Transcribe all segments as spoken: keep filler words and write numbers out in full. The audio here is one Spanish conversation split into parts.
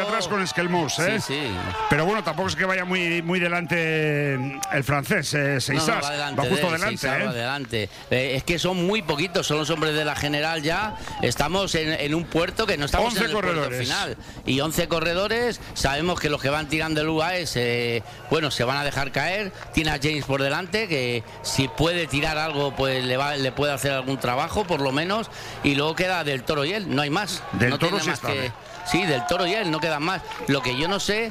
atrás con Esquelmós, ¿eh? Sí, sí. Pero bueno, tampoco es que vaya muy, muy delante el francés, eh, Seisas. No, no, va, delante va justo de él, delante, Seisas ¿eh? va delante. Eh, es que son muy poquitos, son los hombres de la general ya. Estamos en, en un puerto que no estamos en el puerto final. Y once corredores, sabemos que los que van tirando el U A E S, eh, bueno, se van a dejar caer. Tiene a James por delante, que si puede tirar algo, pues le, va, le puede hacer algún trabajo, por lo menos. Y luego queda Del Toro y él, no hay más. Del no Toro tiene sí más está, que... ¿eh? Sí, Del Toro y él, no quedan más. Lo que yo no sé...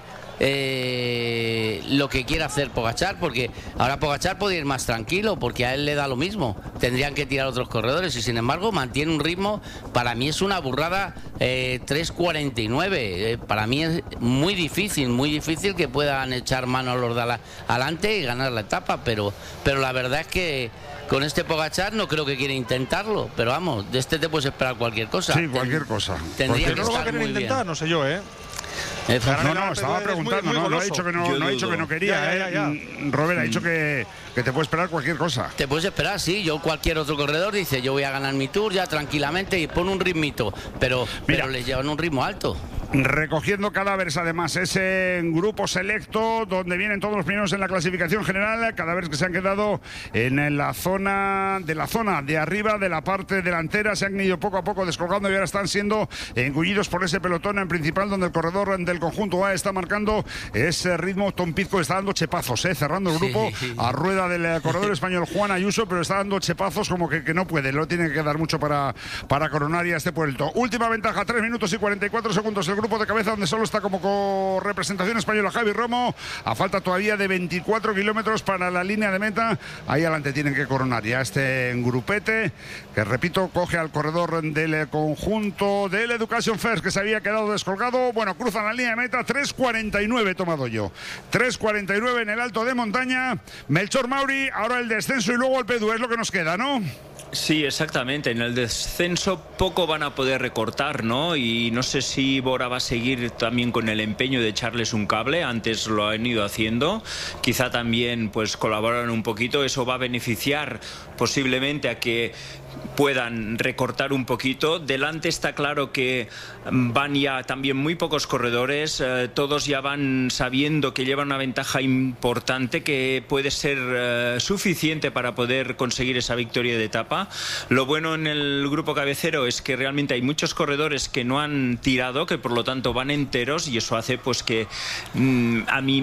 Eh, lo que quiere hacer Pogačar, porque ahora Pogačar puede ir más tranquilo, porque a él le da lo mismo, tendrían que tirar otros corredores, y sin embargo mantiene un ritmo. Para mí es una burrada, eh, tres cuarenta y nueve, eh, para mí es muy difícil, muy difícil que puedan echar mano a los de la, adelante y ganar la etapa, pero, pero la verdad es que con este Pogačar no creo que quiera intentarlo, pero vamos, de este te puedes esperar cualquier cosa. Sí, cualquier cosa. Tendría Porque que no lo va a estar querer muy intentar, bien. no sé yo, ¿eh? Eh, No, no, estaba preguntando, muy, muy no, no ha goloso. dicho que no, no ha dicho que no quería, Ya, ya, ya, ¿eh? Robert ha dicho que, que te puede esperar cualquier cosa. Te puedes esperar, sí. Yo, cualquier otro corredor dice, yo voy a ganar mi tour ya tranquilamente y pon un ritmito, pero, pero les llevan un ritmo alto. Recogiendo cadáveres, además, ese grupo selecto donde vienen todos los primeros en la clasificación general, cadáveres que se han quedado en la zona de la zona de arriba de la parte delantera, se han ido poco a poco descolgando y ahora están siendo engullidos por ese pelotón en principal, donde el corredor del conjunto A está marcando ese ritmo. Tom Pizco está dando chepazos, ¿eh? Cerrando el grupo sí. a rueda del corredor español Juan Ayuso, pero está dando chepazos como que, que no puede, lo tiene que quedar mucho para, para coronar ya este puerto. Última ventaja, tres minutos y cuarenta y cuatro segundos el grupo de cabeza, donde solo está como representación española Javi Romo, a falta todavía de veinticuatro kilómetros para la línea de meta. Ahí adelante tienen que coronar ya este grupete, que repito, coge al corredor del conjunto del Education First, que se había quedado descolgado. Bueno, cruzan la línea de meta, tres cuarenta y nueve he tomado yo, tres cuarenta y nueve en el alto de montaña. Melchor Mauri, ahora el descenso y luego el P D U, es lo que nos queda, ¿no? Sí, exactamente. En el descenso poco van a poder recortar, ¿no? Y no sé si Bora va a seguir también con el empeño de echarles un cable. Antes lo han ido haciendo. Quizá también pues colaboran un poquito. Eso va a beneficiar posiblemente a que puedan recortar un poquito. Delante está claro que van ya también muy pocos corredores, eh, todos ya van sabiendo que llevan una ventaja importante que puede ser eh, suficiente para poder conseguir esa victoria de etapa. Lo bueno en el grupo cabecero es que realmente hay muchos corredores que no han tirado, que por lo tanto van enteros, y eso hace pues que mmm, a mí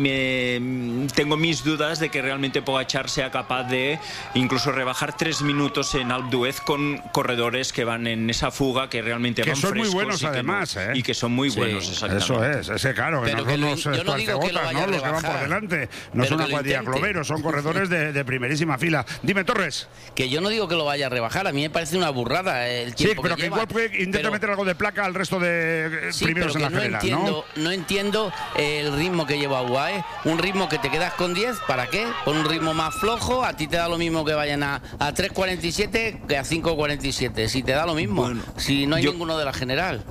me tengo mis dudas de que realmente Pogačar sea capaz de incluso rebajar tres minutos en Alpe d'Huez con corredores que van en esa fuga, que realmente que van son frescos muy buenos, y que además, no, ¿eh? y que son muy Sí, buenos, exactamente. Eso es, ese claro, que Pero no que son lo- los yo no digo que lo esparcegotas, vaya a ¿no? Los que van por rebajar, delante, no pero son que una lo cuadrilla intente. cloveros, son corredores de, de primerísima fila. Dime, Torres. Que yo no digo que lo vaya a rebajar, a mí me parece una burrada el Sí, tiempo pero que que lleva, igual puede intentar pero- meter algo de placa al resto de eh, Sí, primeros en pero la que no general, entiendo, ¿no? no entiendo el ritmo que lleva U A E, un ritmo que te quedas con diez, ¿para qué? Con un ritmo más flojo, a ti te da lo mismo que vayan a, a tres cuarenta y siete que a cinco cuarenta y siete, si te da lo mismo, Bueno, si no hay yo- ninguno de la general.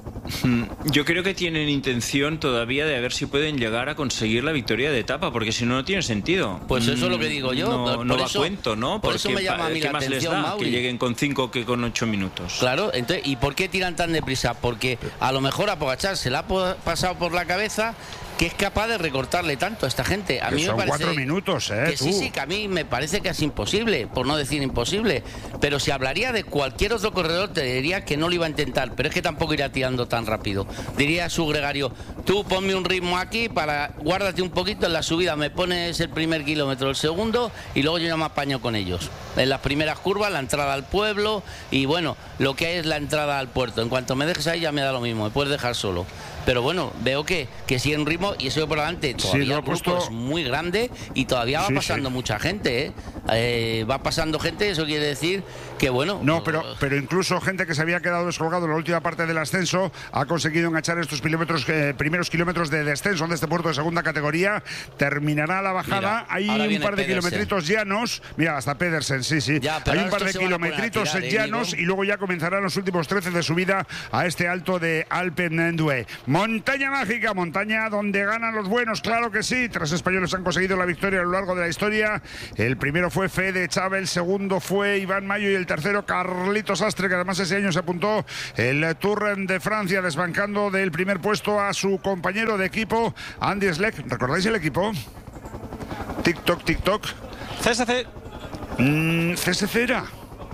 Yo creo que tienen intención todavía de ver si pueden llegar a conseguir la victoria de etapa, porque si no, no tiene sentido. Pues eso es lo que digo yo, No, por- no por va eso- a cuento, ¿no? por eso Porque me llama a mí ¿qué la más les atención, da? Mauri. Que lleguen con cinco que con ocho minutos. Claro, entonces, ¿y por qué tiran tan deprisa? Porque a lo mejor a Pogačar se le ha po- pasado por la cabeza que es capaz de recortarle tanto a esta gente. A Que mí son me parece cuatro minutos, ¿eh? que sí, tú. sí, que a mí me parece que es imposible, por no decir imposible. Pero si hablaría de cualquier otro corredor, te diría que no lo iba a intentar, pero es que tampoco irá tirando tan rápido. Diría a su gregario, tú ponme un ritmo aquí, para guárdate un poquito en la subida, me pones el primer kilómetro, el segundo, y luego yo ya me apaño con ellos. En las primeras curvas, la entrada al pueblo, y bueno, lo que es la entrada al puerto. En cuanto me dejes ahí ya me da lo mismo, me puedes dejar solo. Pero bueno, veo que, que sigue en ritmo y eso por adelante. Todavía lo ha el grupo puesto- es muy grande y todavía va Sí, pasando sí. mucha gente, ¿eh? Eh, va pasando gente, eso quiere decir que bueno... No, pero, pero incluso gente que se había quedado descolgado en la última parte del ascenso ha conseguido enganchar estos kilómetros, eh, primeros kilómetros de descenso de este puerto de segunda categoría. Terminará la bajada. Mira, Hay ahora un viene par de Pedersen. kilometritos llanos. Mira, hasta Pedersen, sí, sí. Ya, pero Hay un ahora par de estos se van a poner a kilometritos tirar, ¿eh, llanos Íñigo? y luego ya comenzarán los últimos trece de subida a este alto de Alpe d'Huez. Montaña mágica, montaña donde ganan los buenos, claro que sí. Tres españoles han conseguido la victoria a lo largo de la historia. El primero fue Fede Chávez, el segundo fue Iván Mayo y el tercero Carlitos Sastre, que además ese año se apuntó el Tour de Francia, desbancando del primer puesto a su compañero de equipo, Andy Schleck. ¿Recordáis el equipo? TikTok, TikTok. C S C. Mm, C S C era.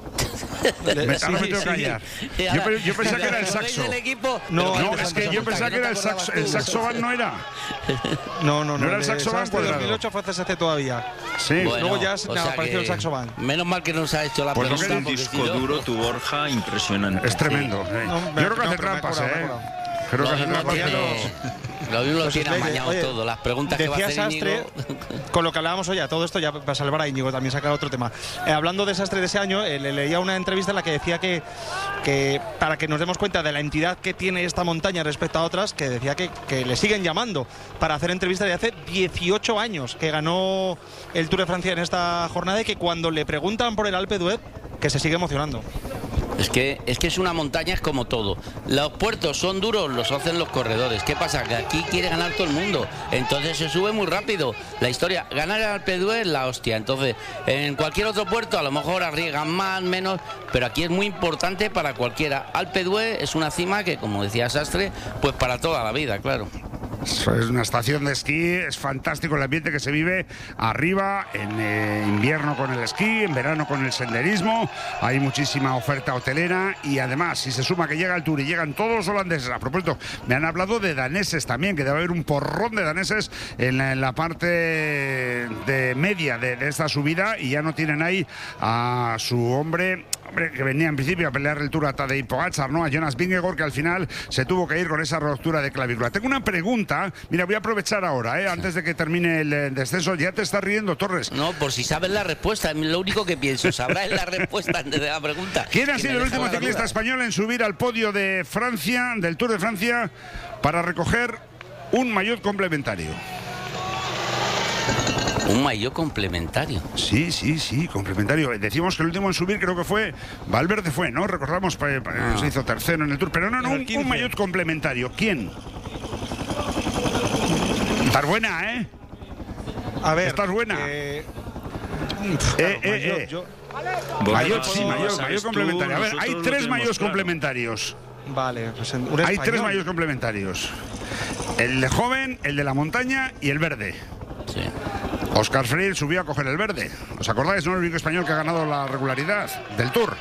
Me, Sí, ahora me tengo que sí. callar. Yo, pe- yo pensaba que era el saxo. ¿Del equipo? No, Pero No, ¿qué es te que yo pregunta? pensaba que no era te el saxo. acordabas El tú? saxoban no era. No, no, no. ¿No era el de saxo band Sastre cuadrado? dos mil ocho fue C S C todavía. Sí. Bueno, Luego ya o sea apareció que el saxo band. Menos mal que nos ha hecho la Pues lo que pregunta. dices, porque si Disco no- duro, tu Borja, impresionante. Es tremendo. eh. No, Yo me- creo que no, hace pero me he trampas, acordado, me he ¿eh? acordado. Creo que Lo hace mismo trampas. tiene, lo mismo lo Pues tiene Schleck, amañado oye, todo. Las preguntas que va a Decía hacer Sastre, Íñigo. con lo que hablábamos hoy, a todo esto ya para salvar a Íñigo, también sacar otro tema. Eh, hablando de Sastre de ese año, eh, le leía una entrevista en la que decía que, que para que nos demos cuenta de la entidad que tiene esta montaña respecto a otras, que decía que, que le siguen llamando para hacer entrevistas de hace dieciocho años que ganó el Tour de Francia en esta jornada, y que cuando le preguntan por el Alpe d'Huez, que se sigue emocionando. Es que, es que es una montaña, es como todo. Los puertos son duros, los hacen los corredores. ¿Qué pasa? Que aquí quiere ganar todo el mundo. Entonces se sube muy rápido. La historia, ganar el Alpe d'Huez es la hostia. Entonces, en cualquier otro puerto a lo mejor arriesgan más, menos, pero aquí es muy importante para cualquiera. Alpe d'Huez es una cima que, como decía Sastre, pues para toda la vida, claro. Es una estación de esquí, es fantástico el ambiente que se vive arriba, en eh, invierno con el esquí, en verano con el senderismo, hay muchísima oferta hotelera y además, si se suma que llega el Tour y llegan todos los holandeses, a propósito, me han hablado de daneses también, que debe haber un porrón de daneses en la, en la parte de media de, de esta subida, y ya no tienen ahí a su hombre... Hombre, que venía en principio a pelear el Tour a Tadej Pogačar, ¿no? A Jonas Vingegaard, que al final se tuvo que ir con esa ruptura de clavícula. Tengo una pregunta, mira, voy a aprovechar ahora, ¿eh? Antes de que termine el eh, descenso. Ya te estás riendo, Torres. No, por si sabes la respuesta, es lo único que pienso. Sabrás la respuesta antes de la pregunta. ¿Quién ha Que sido me el deja último la ciclista duda. español en subir al podio de Francia, del Tour de Francia, para recoger un maillot complementario? Un maillot complementario. Sí, sí, sí, complementario. Decimos que el último en subir creo que fue Valverde, fue, ¿no? Recordamos, pa- pa- Ah. se hizo tercero en el Tour, pero no, no, En el un, quince. un maillot complementario. ¿Quién? Estás buena, ¿eh? A ver. Estás buena. eh, Eh, eh, yo- eh. yo- Borja, Maillot, sí, no, maillot, sabes maillot tú, complementario. A ver, nosotros hay lo tres tenemos maillots claro. complementarios. Vale, pues en- un Hay español. tres maillots complementarios. El de joven, el de la montaña y el verde. Sí. Óscar Freire subió a coger el verde. ¿Os acordáis, no? El único español que ha ganado la regularidad del Tour.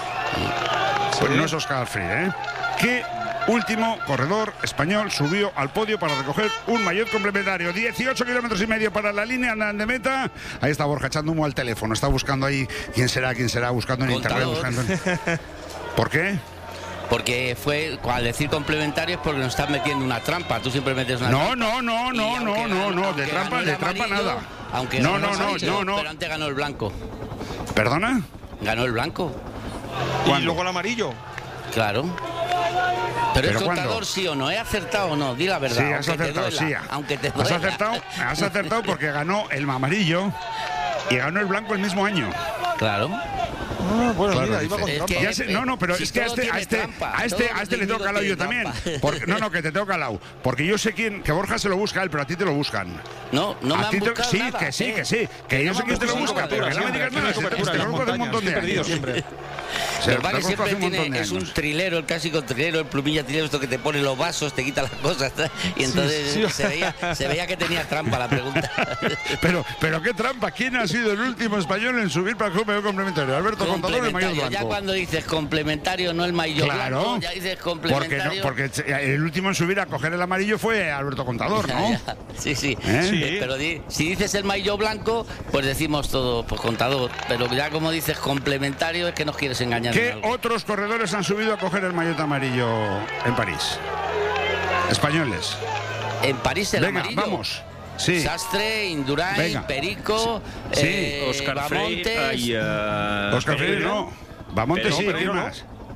Pues no es Óscar Freire, ¿eh? ¿Qué último corredor español subió al podio para recoger un maillot complementario? dieciocho kilómetros y medio para la línea de meta. Ahí está Borja echando humo al teléfono. Está buscando ahí quién será, quién será, buscando en internet. Contador. Buscando en- ¿Por qué? Porque fue, al decir complementario es porque nos estás metiendo una trampa. Tú siempre metes una No, trampa. no, no, Y no, aunque no, no, ganó- no. aunque De trampa, ganó el de trampa amarillo, nada. Aunque No, ganó no, el no, amarillo, no, no. Pero antes ganó el blanco. ¿Perdona? Ganó el blanco. Y ¿Cuándo? luego el amarillo. Claro. Pero, ¿Pero es contador, cuándo? sí o no. ¿He acertado o no? Di la verdad. Sí, has aunque te acertado, duela, sí. Aunque te Has duela. acertado, has acertado porque ganó el amarillo y ganó el blanco el mismo año. Claro. Ah, bueno, Claro, mira, iba con dice. Es trampa. que- Ya sé- no, no, pero Si es que a todo este, a tiene este, trampa, a este, todo a este le lo tengo calado yo tiene también. trampa. Porque, no, no, que te tengo calado. Porque yo sé quién, que Borja se lo busca a él, pero a ti te lo buscan. No, no me a han ti te- buscado sí, nada, que sí, ¿eh? que sí. Que yo no sé me quién han te lo buscado busca, nada, pero que no me siempre, digas aquí no nada. hay Si te- cobertura, te en conozco las hace un montón de montañas, perdido años. siempre. Se- El Bari te conozco siempre hace un montón tiene, de es un años. trilero, el clásico trilero, el plumilla trilero, esto que te pone los vasos, te quita las cosas. Y entonces sí. Se, veía, se veía que tenía trampa la pregunta. Pero, pero qué trampa. ¿Quién ha sido el último español en subir para el club complementario? Alberto Contador y Mayor Complementario. Ya Blanco. cuando dices complementario, no el maillot Claro. blanco, ya dices Porque, no, complementario. porque el último en subir a coger el amarillo fue Alberto Contador, Ya, ¿no? ya. Sí, sí. ¿Eh? Sí. Pero di- si dices el maillot blanco, pues decimos todo, pues contador. Pero ya como dices complementario, es que nos quieres engañar. en ¿Qué algo. otros corredores han subido a coger el maillot amarillo en París? Españoles. En París el Venga, amarillo. vamos. Sí. Sastre, Indurain, Venga. Perico, Sí. eh, Oscar Freire. Bamontes. ay, ah, Oscar Freire Pereira. no. Bamonte Pero sí, no, ¿quién Pereiro no. más?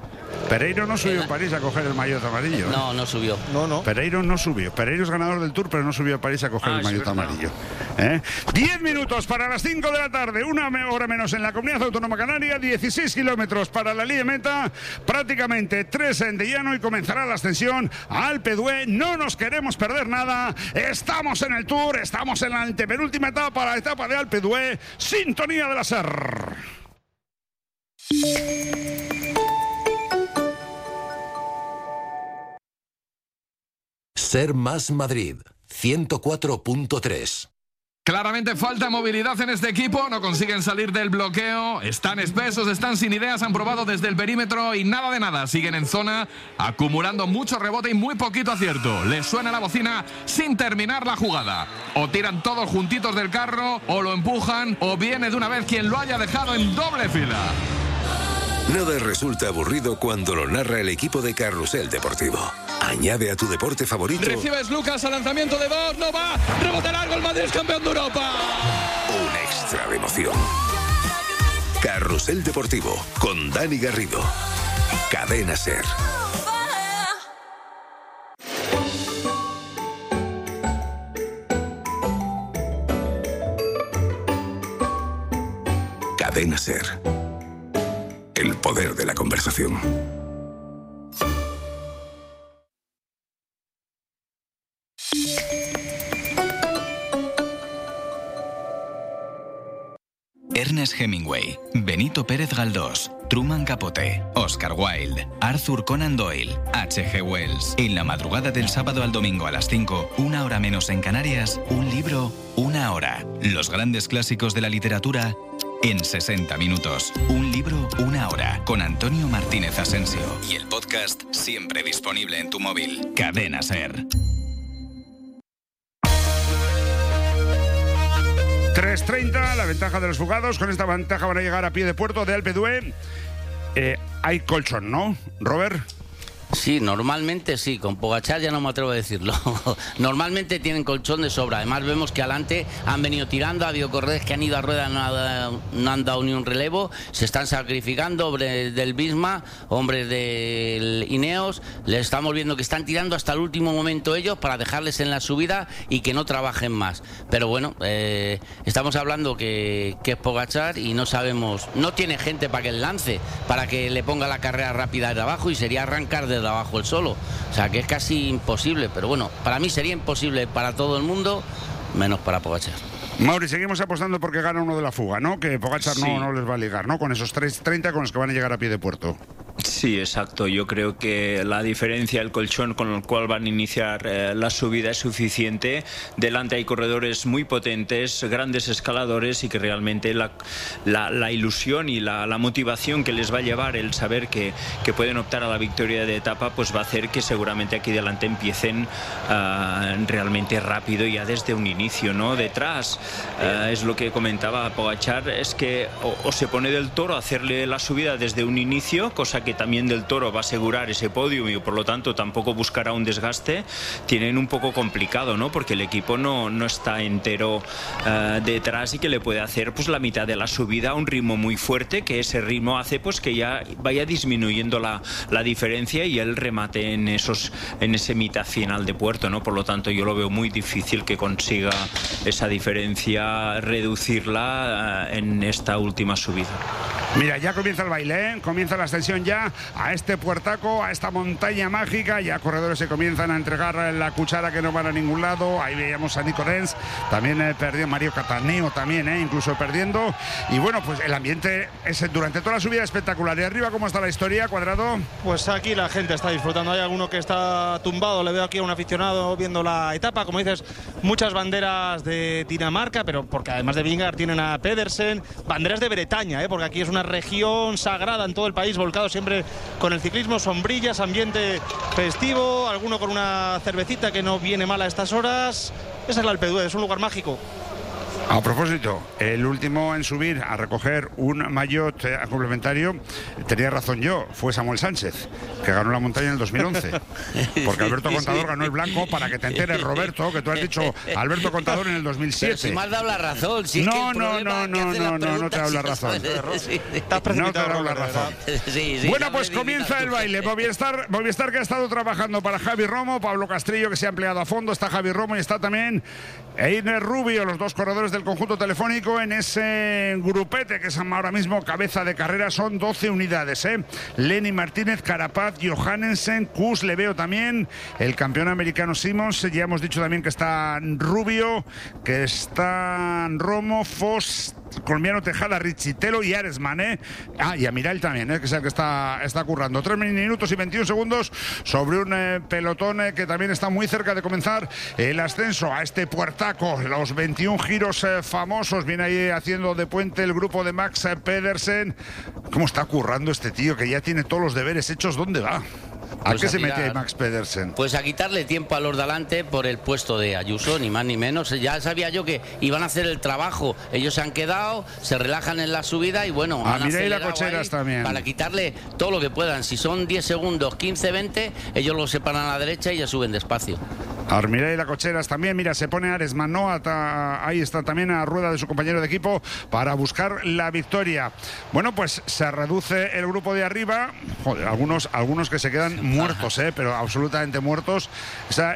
Pereiro no subió en la... en París a coger el maillot amarillo. ¿eh? No, no subió. No, no. Pereiro no subió. Pereiro es ganador del Tour, pero no subió a París a coger Ah, el maillot sí, amarillo. ¿Eh? Diez minutos para las cinco de la tarde, una hora menos en la Comunidad Autónoma Canaria, dieciséis kilómetros para la línea de meta, prácticamente tres en de llano y comenzará la ascensión a Alpe d'Huez. No nos queremos perder nada. Estamos en el Tour, estamos en la antepenúltima etapa, la etapa de Alpe d'Huez. Sintonía de la S E R. Ser Más Madrid, ciento cuatro punto tres. Claramente falta movilidad en este equipo, no consiguen salir del bloqueo, están espesos, están sin ideas, han probado desde el perímetro y nada de nada, siguen en zona, acumulando mucho rebote y muy poquito acierto. Les suena la bocina sin terminar la jugada. O tiran todos juntitos del carro, o lo empujan, o viene de una vez quien lo haya dejado en doble fila. Nada resulta aburrido cuando lo narra el equipo de Carrusel Deportivo. Añade a tu deporte favorito. Recibes Lucas al lanzamiento de dos, no va, rebote largo, el Madrid es campeón de Europa. Un extra de emoción. Carrusel Deportivo con Dani Garrido. Cadena SER. Cadena SER. El poder de la conversación. Ernest Hemingway, Benito Pérez Galdós, Truman Capote, Oscar Wilde, Arthur Conan Doyle, H G Wells. En la madrugada del sábado al domingo a las cinco, una hora menos en Canarias, un libro, una hora. Los grandes clásicos de la literatura en sesenta minutos. Un libro, una hora. Con Antonio Martínez Asensio. Y el podcast siempre disponible en tu móvil. Cadena SER. tres treinta, la ventaja de los jugados. Con esta ventaja van a llegar a pie de puerto de Alpe d'Huez. Eh, hay colchón, ¿no, Robert? Sí, normalmente sí, con Pogačar ya no me atrevo a decirlo. Normalmente tienen colchón de sobra. Además vemos que adelante han venido tirando, ha habido corredores que han ido a rueda, no, ha, no han dado ni un relevo, se están sacrificando, hombres del Visma, hombres del Ineos, les estamos viendo que están tirando hasta el último momento ellos para dejarles en la subida y que no trabajen más. Pero bueno, eh, estamos hablando que, que es Pogačar y no sabemos, no tiene gente para que le lance, para que le ponga la carrera rápida de abajo y sería arrancar de de abajo el solo, o sea que es casi imposible, pero bueno, para mí sería imposible para todo el mundo, menos para Pogačar. Mauri, seguimos apostando porque gana uno de la fuga, ¿no? Que Pogačar sí. no, no les va a ligar, ¿no? Con esos tres treinta con los que van a llegar a pie de puerto. Sí, exacto. Yo creo que la diferencia, el colchón con el cual van a iniciar eh, la subida es suficiente. Delante hay corredores muy potentes, grandes escaladores y que realmente la, la, la ilusión y la, la motivación que les va a llevar el saber que, que pueden optar a la victoria de etapa, pues va a hacer que seguramente aquí delante empiecen uh, realmente rápido ya desde un inicio, ¿no? Detrás uh, es lo que comentaba Pogačar, es que o, o se pone del Toro a hacerle la subida desde un inicio, cosa que que también del Toro va a asegurar ese podio y por lo tanto tampoco buscará un desgaste. Tienen un poco complicado, ¿no? Porque el equipo no, no está entero uh, detrás y que le puede hacer pues la mitad de la subida a un ritmo muy fuerte, que ese ritmo hace pues que ya vaya disminuyendo la, la diferencia y el remate en esos en ese mitad final de puerto, ¿no? Por lo tanto yo lo veo muy difícil que consiga esa diferencia reducirla uh, en esta última subida. Mira, ya comienza el baile, ¿eh? Comienza la ascensión ya a este puertaco, a esta montaña mágica. Ya corredores se comienzan a entregar la cuchara que no van a ningún lado. Ahí veíamos a Nico Denz, también eh, perdió Mario Cataneo también, eh, incluso perdiendo. Y bueno, pues el ambiente es durante toda la subida espectacular. Y arriba, ¿cómo está la historia, Cuadrado? Pues aquí la gente está disfrutando. Hay alguno que está tumbado, le veo aquí a un aficionado viendo la etapa. Como dices, muchas banderas de Dinamarca, pero porque además de Vingegaard tienen a Pedersen, banderas de Bretaña, eh, porque aquí es una región sagrada en todo el país, volcado siempre con el ciclismo, sombrillas, ambiente festivo, alguno con una cervecita que no viene mal a estas horas. Esa es la Alpe d'Huez, es un lugar mágico. A propósito, el último en subir a recoger un maillot eh, complementario, tenía razón yo, fue Samuel Sánchez, que ganó la montaña en el dos mil once. Porque Alberto Contador ganó el blanco, para que te enteres, Roberto, que tú has dicho Alberto Contador en el dos mil siete. Pero si me has dado la razón. Si no, es que no, no, no, no, no, no te he dado la razón. Sí. No te he dado la razón. Sí, sí, bueno, pues comienza el baile. Movistar, Movistar que ha estado trabajando para Javi Romo, Pablo Castrillo que se ha empleado a fondo, está Javi Romo y está también Einer Rubio, los dos corredores del conjunto telefónico en ese grupete que es ahora mismo cabeza de carrera. Son doce unidades, ¿eh? Lenny Martínez, Carapaz, Johannesen, Kuss, le veo también, el campeón americano Simmons, ya hemos dicho también que está Rubio, que está Romo, Foss, colombiano Tejada, Richitelo y Aresman, ¿eh? Ah, y Amiral también, ¿eh? Que es el que está, está currando. Tres minutos y veintiún segundos sobre un eh, pelotón eh, que también está muy cerca de comenzar el ascenso a este puertaco. Los veintiún giros eh, famosos. Viene ahí haciendo de puente el grupo de Max eh, Pedersen. ¿Cómo está currando este tío que ya tiene todos los deberes hechos? ¿Dónde va? ¿A Pues qué a se tirar, mete Max Pedersen? Pues a quitarle tiempo a los de adelante por el puesto de Ayuso, ni más ni menos. Ya sabía yo que iban a hacer el trabajo. Ellos se han quedado, se relajan en la subida y bueno, Ah, han mira, y la acelerado Cocheras ahí también. para quitarle todo lo que puedan. Si son diez segundos, quince, veinte, ellos lo separan a la derecha y ya suben despacio. Armirá y la Cocheras también, mira, se pone Aresman, ¿no? Ata, ahí está también a rueda de su compañero de equipo para buscar la victoria. Bueno, pues se reduce el grupo de arriba. Joder, algunos, algunos que se quedan muertos, ¿eh? Pero absolutamente muertos. O sea,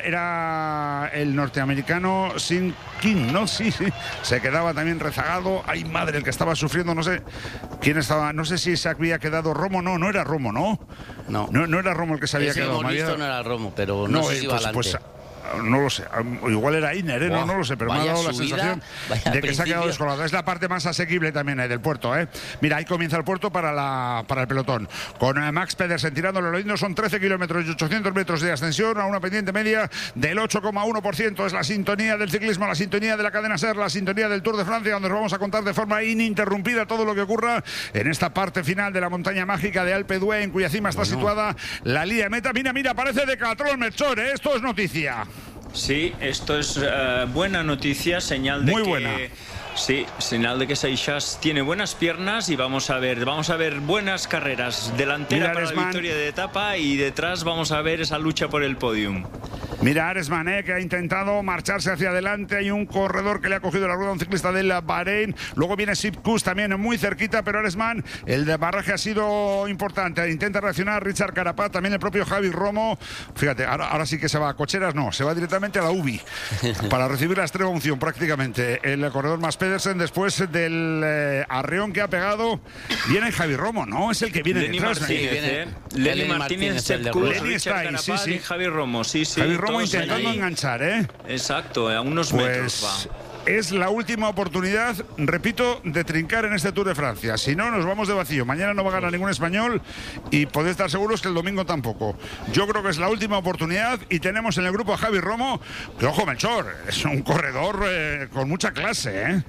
era el norteamericano Sin King, ¿no? Sí, sí. Se quedaba también rezagado. Ay, madre, el que estaba sufriendo, no sé quién estaba, no sé si se había quedado Romo, no, no era Romo, ¿no? No. No, no era Romo el que se había Ese que quedado. hemos Me había- visto no era Romo, pero no, No, sé eh, si va pues- adelante. pues, no lo sé, igual era Iner, ¿eh? no, Buah, no lo sé, pero me ha vaya dado la subida, sensación vaya de que se ha quedado principio. descolgado. Es la parte más asequible también eh, del puerto, ¿eh? Mira, ahí comienza el puerto para, la, para el pelotón. Con eh, Max Pedersen tirándole lo lindo, son trece kilómetros y ochocientos metros de ascensión a una pendiente media del ocho coma uno por ciento. Es la sintonía del ciclismo, la sintonía de la cadena SER, la sintonía del Tour de Francia, donde os vamos a contar de forma ininterrumpida todo lo que ocurra en esta parte final de la montaña mágica de Alpe d'Huez, en cuya cima está Bueno. situada la línea de meta. Mira, mira, parece Decathlon Melchor, ¿eh? Esto es noticia. Sí, esto es eh, buena noticia, señal de Muy que buena. sí, señal de que Seixas tiene buenas piernas y vamos a ver, vamos a ver buenas carreras delantera Mira, para Aresman. la victoria de etapa y detrás vamos a ver esa lucha por el podium. Mira Aresman, eh, que ha intentado marcharse hacia adelante. Hay un corredor que le ha cogido la rueda, un ciclista del Bahrein. Luego viene Sipkus también muy cerquita, pero Aresman, el de barraje ha sido importante. Intenta reaccionar Richard Carapaz, también el propio Javi Romo. Fíjate, ahora, ahora sí que se va a Cocheras, no, se va directamente a la U B I para recibir la extrema unción prácticamente. El corredor más Pedersen, después del eh, arreón que ha pegado, viene Javi Romo, ¿no? Es el que viene Lenny detrás. Martínez, Sí, viene- eh. Lenny Lenny Martínez, Martínez, el de Sepp Kuss, Rueda. Lenny está Richard ahí, sí, Carapaz sí. y Javi Romo, sí, sí. Javi Romo todos intentando ahí. enganchar, ¿eh? Exacto, a unos metros Pues va. es la última oportunidad, repito, de trincar en este Tour de Francia. Si no, nos vamos de vacío. Mañana no va a ganar ningún español y podéis estar seguros que el domingo tampoco. Yo creo que es la última oportunidad y tenemos en el grupo a Javi Romo, que ojo, Melchor, es un corredor eh, con mucha clase, ¿eh?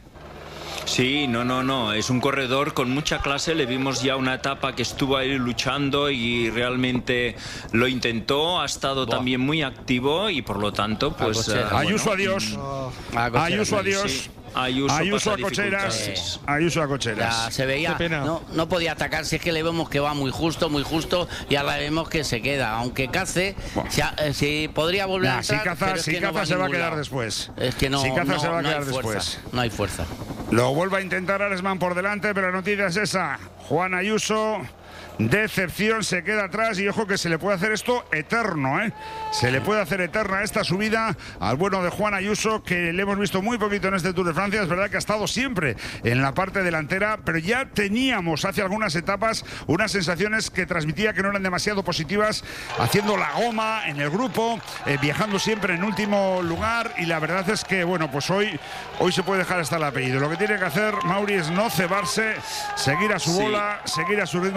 Sí, no, no, no, es un corredor con mucha clase, le vimos ya una etapa que estuvo ahí luchando y realmente lo intentó, ha estado Buah. también muy activo y por lo tanto, pues... Cocheras. eh, Ayuso, bueno, adiós. Ah, Cocheras, Ayuso, sí, adiós. sí. Ayuso, Ayuso a pasa Cocheras. dificultades. Ayuso a Ya Cocheras. se veía, Qué pena. no, no podía atacar, si es que le vemos que va muy justo, muy justo, y ahora vemos que se queda, aunque cace, Buah. si, eh, si podría volver Nah, a si entrar, caza, pero es si que no caza va a se va a ningún quedar lado. después. Es que no, Si caza no, se va a no quedar hay fuerza, después. no hay fuerza. Lo vuelve a intentar Aresman por delante, pero la noticia es esa. Juan Ayuso, decepción, se queda atrás y ojo que se le puede hacer esto eterno, ¿eh? Se le puede hacer eterna esta subida al bueno de Juan Ayuso, que le hemos visto muy poquito en este Tour de Francia. Es verdad que ha estado siempre en la parte delantera, pero ya teníamos hace algunas etapas unas sensaciones que transmitía que no eran demasiado positivas, haciendo la goma en el grupo, eh, viajando siempre en último lugar, y la verdad es que, bueno, pues hoy, hoy se puede dejar hasta el apellido. Lo que tiene que hacer Mauri es no cebarse, seguir a su Sí. bola, seguir a su ritmo, porque si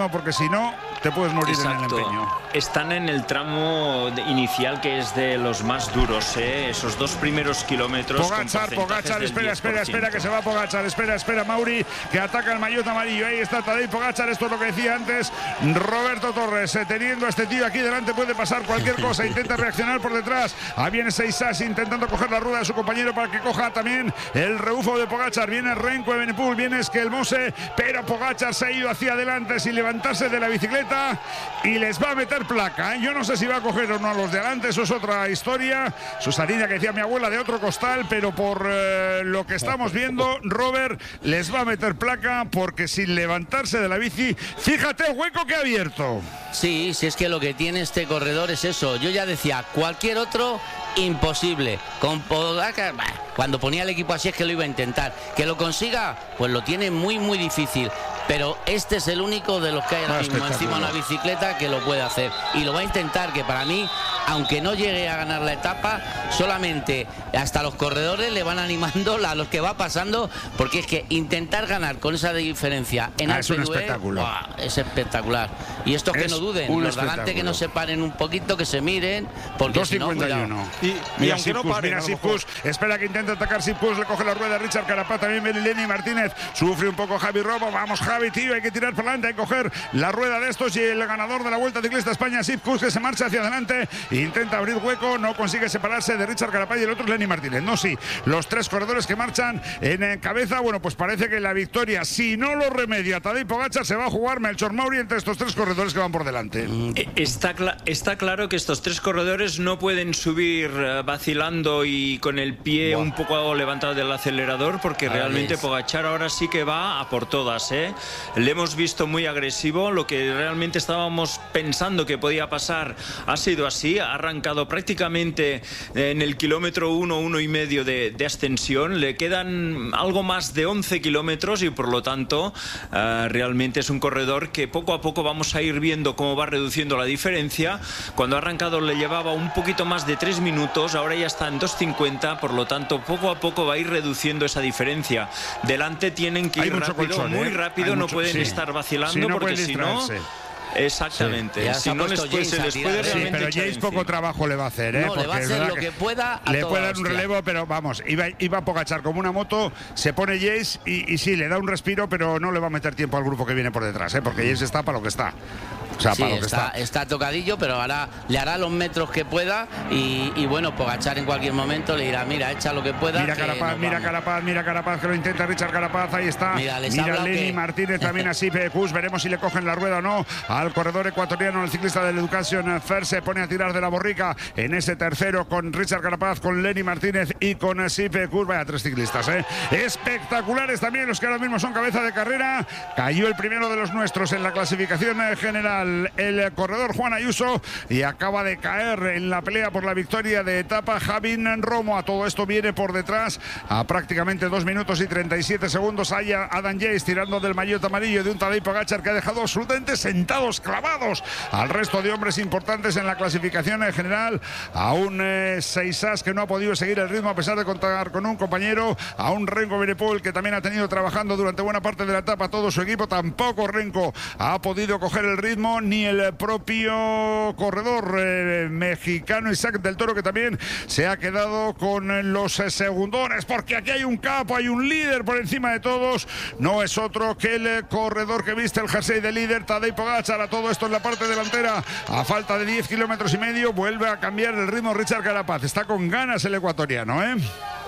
si no, te puedes morir. Exacto. En el empeño. Están en el tramo inicial que es de los más duros, ¿eh? Esos dos primeros kilómetros. Pogačar, Pogačar, espera, espera, espera, que se va Pogačar, espera, espera, Mauri, que ataca el maillot amarillo. Ahí está Tadej Pogačar, esto es lo que decía antes Roberto Torres. Eh, teniendo a este tío aquí delante puede pasar cualquier cosa. Intenta reaccionar por detrás. Ahí viene Seisas intentando coger la rueda de su compañero para que coja también el rebufo de Pogačar. Viene Renko Evenepoel, viene Skelmose, pero Pogačar se ha ido hacia adelante sin levantarse de la bicicleta y les va a meter placa, ¿eh? Yo no sé si va a coger o no a los de adelante, eso es otra historia. Su salida que decía mi abuela de otro costal, pero por eh, lo que estamos viendo, Robert les va a meter placa porque sin levantarse de la bici, fíjate el hueco que ha abierto. Sí, si es que lo que tiene este corredor es eso. Yo ya decía, cualquier otro, imposible. Con Pogačar, cuando ponía el equipo así es que lo iba a intentar. Que lo consiga, pues lo tiene muy, muy difícil. Pero este es el único de los que hay ahora mismo encima de una bicicleta que lo puede hacer. Y lo va a intentar, que para mí, aunque no llegue a ganar la etapa, solamente hasta los corredores le van animando a los que va pasando, porque es que intentar ganar con esa diferencia en ah, es un Alpe d'Huez, espectáculo. ¡buah!, es espectacular. Y estos es que no duden, los delante que no se paren un poquito, que se miren, porque dos cincuenta y uno. Si no, y, mira y Sipkus, no paren, mira Sipkus, espera que intenta atacar Sipkus, le coge la rueda Richard Carapaz, también viene Lenny Martínez, sufre un poco Javi Robo, vamos Javi, tío, hay que tirar para adelante, hay que coger la rueda de estos y el ganador de la Vuelta Ciclista España, Sipkus, que se marcha hacia adelante, intenta abrir hueco, no consigue separarse de Richard Carapaz y el otro es Lenny Martínez. No, sí, los tres corredores que marchan en cabeza, bueno, pues parece que la victoria, si no lo remedia Tadej Pogačar, se va a jugar Melchor Mauri entre estos tres corredores que van por delante. Está, cl- está claro que estos tres corredores no pueden subir uh, vacilando y con el pie Buah. un poco levantado del acelerador, porque ahora realmente es. Pogačar ahora sí que va a por todas, ¿eh? Le hemos visto muy agresivo, lo que realmente estábamos pensando que podía pasar ha sido así, ha arrancado prácticamente en el kilómetro uno, uno y medio de, de ascensión, le quedan algo más de once kilómetros y por lo tanto uh, realmente es un corredor que poco a poco vamos a ir viendo cómo va reduciendo la diferencia. Cuando ha arrancado le llevaba un poquito más de tres minutos, ahora ya está en dos cincuenta, por lo tanto poco a poco va a ir reduciendo esa diferencia. Delante tienen que Hay ir rápido, colchón, muy ¿eh? rápido, Hay no mucho, pueden sí. estar vacilando, si no porque si no... Exactamente, sí. si no les puede, se les puede sí, realmente pero James poco trabajo le va a hacer, ¿eh? No, le va a hacer lo que, que pueda a le toda puede dar un hostia. relevo, pero vamos, iba, iba a Pogačar como una moto, se pone James y, y sí, le da un respiro, pero no le va a meter tiempo al grupo que viene por detrás, ¿eh? Porque James está para lo que está. O sea, sí, para lo que está, está. está tocadillo, pero ahora le hará los metros que pueda y, y bueno, Pogačar en cualquier momento le dirá, mira, echa lo que pueda. Mira que Carapaz, mira vamos. Carapaz, mira Carapaz, que lo intenta Richard Carapaz, ahí está. Mira, les mira Lenny que... Martínez también así, Pecus, veremos si le cogen la rueda o no al corredor ecuatoriano, el ciclista del Education First se pone a tirar de la borrica en ese tercero con Richard Carapaz, con Lenny Martínez y con Sipe Kus. Vaya tres ciclistas, ¿eh? Espectaculares también los que ahora mismo son cabeza de carrera. Cayó el primero de los nuestros en la clasificación general, el corredor Juan Ayuso, y acaba de caer en la pelea por la victoria de etapa Javín Romo. A todo esto viene por detrás a prácticamente dos minutos y treinta y siete segundos. Hay a Adam Yates tirando del maillot amarillo de un Tadej Pogačar que ha dejado absolutamente sentados, clavados al resto de hombres importantes en la clasificación en general. A un eh, Seisas que no ha podido seguir el ritmo a pesar de contar con un compañero. A un Renko Evenepoel que también ha tenido trabajando durante buena parte de la etapa todo su equipo. Tampoco Renko ha podido coger el ritmo, ni el propio corredor eh, mexicano Isaac del Toro, que también se ha quedado con los eh, segundones, porque aquí hay un capo, hay un líder por encima de todos. No es otro que el eh, corredor que viste el jersey de líder, Tadej Pogačar. A todo esto en la parte delantera, a falta de diez kilómetros y medio, vuelve a cambiar el ritmo Richard Carapaz. Está con ganas el ecuatoriano, ¿eh?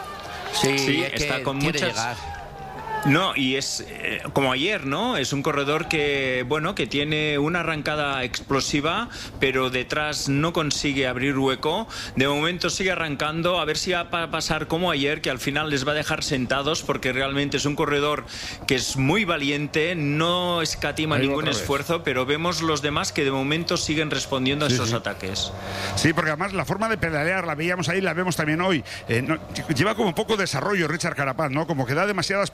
Sí, sí es está que con quiere muchas... llegar. No, y es eh, como ayer, ¿no? Es un corredor que, bueno, que tiene una arrancada explosiva, pero detrás no consigue abrir hueco. De momento sigue arrancando, a ver si va a pasar como ayer, que al final les va a dejar sentados, porque realmente es un corredor que es muy valiente, no escatima Ahí ningún esfuerzo, pero vemos los demás que de momento siguen respondiendo a sí, esos sí. ataques. Sí, porque además la forma de pedalear, la veíamos ahí, la vemos también hoy. Eh, no, lleva como poco desarrollo Richard Carapaz, ¿no? Como que da demasiadas pedaladas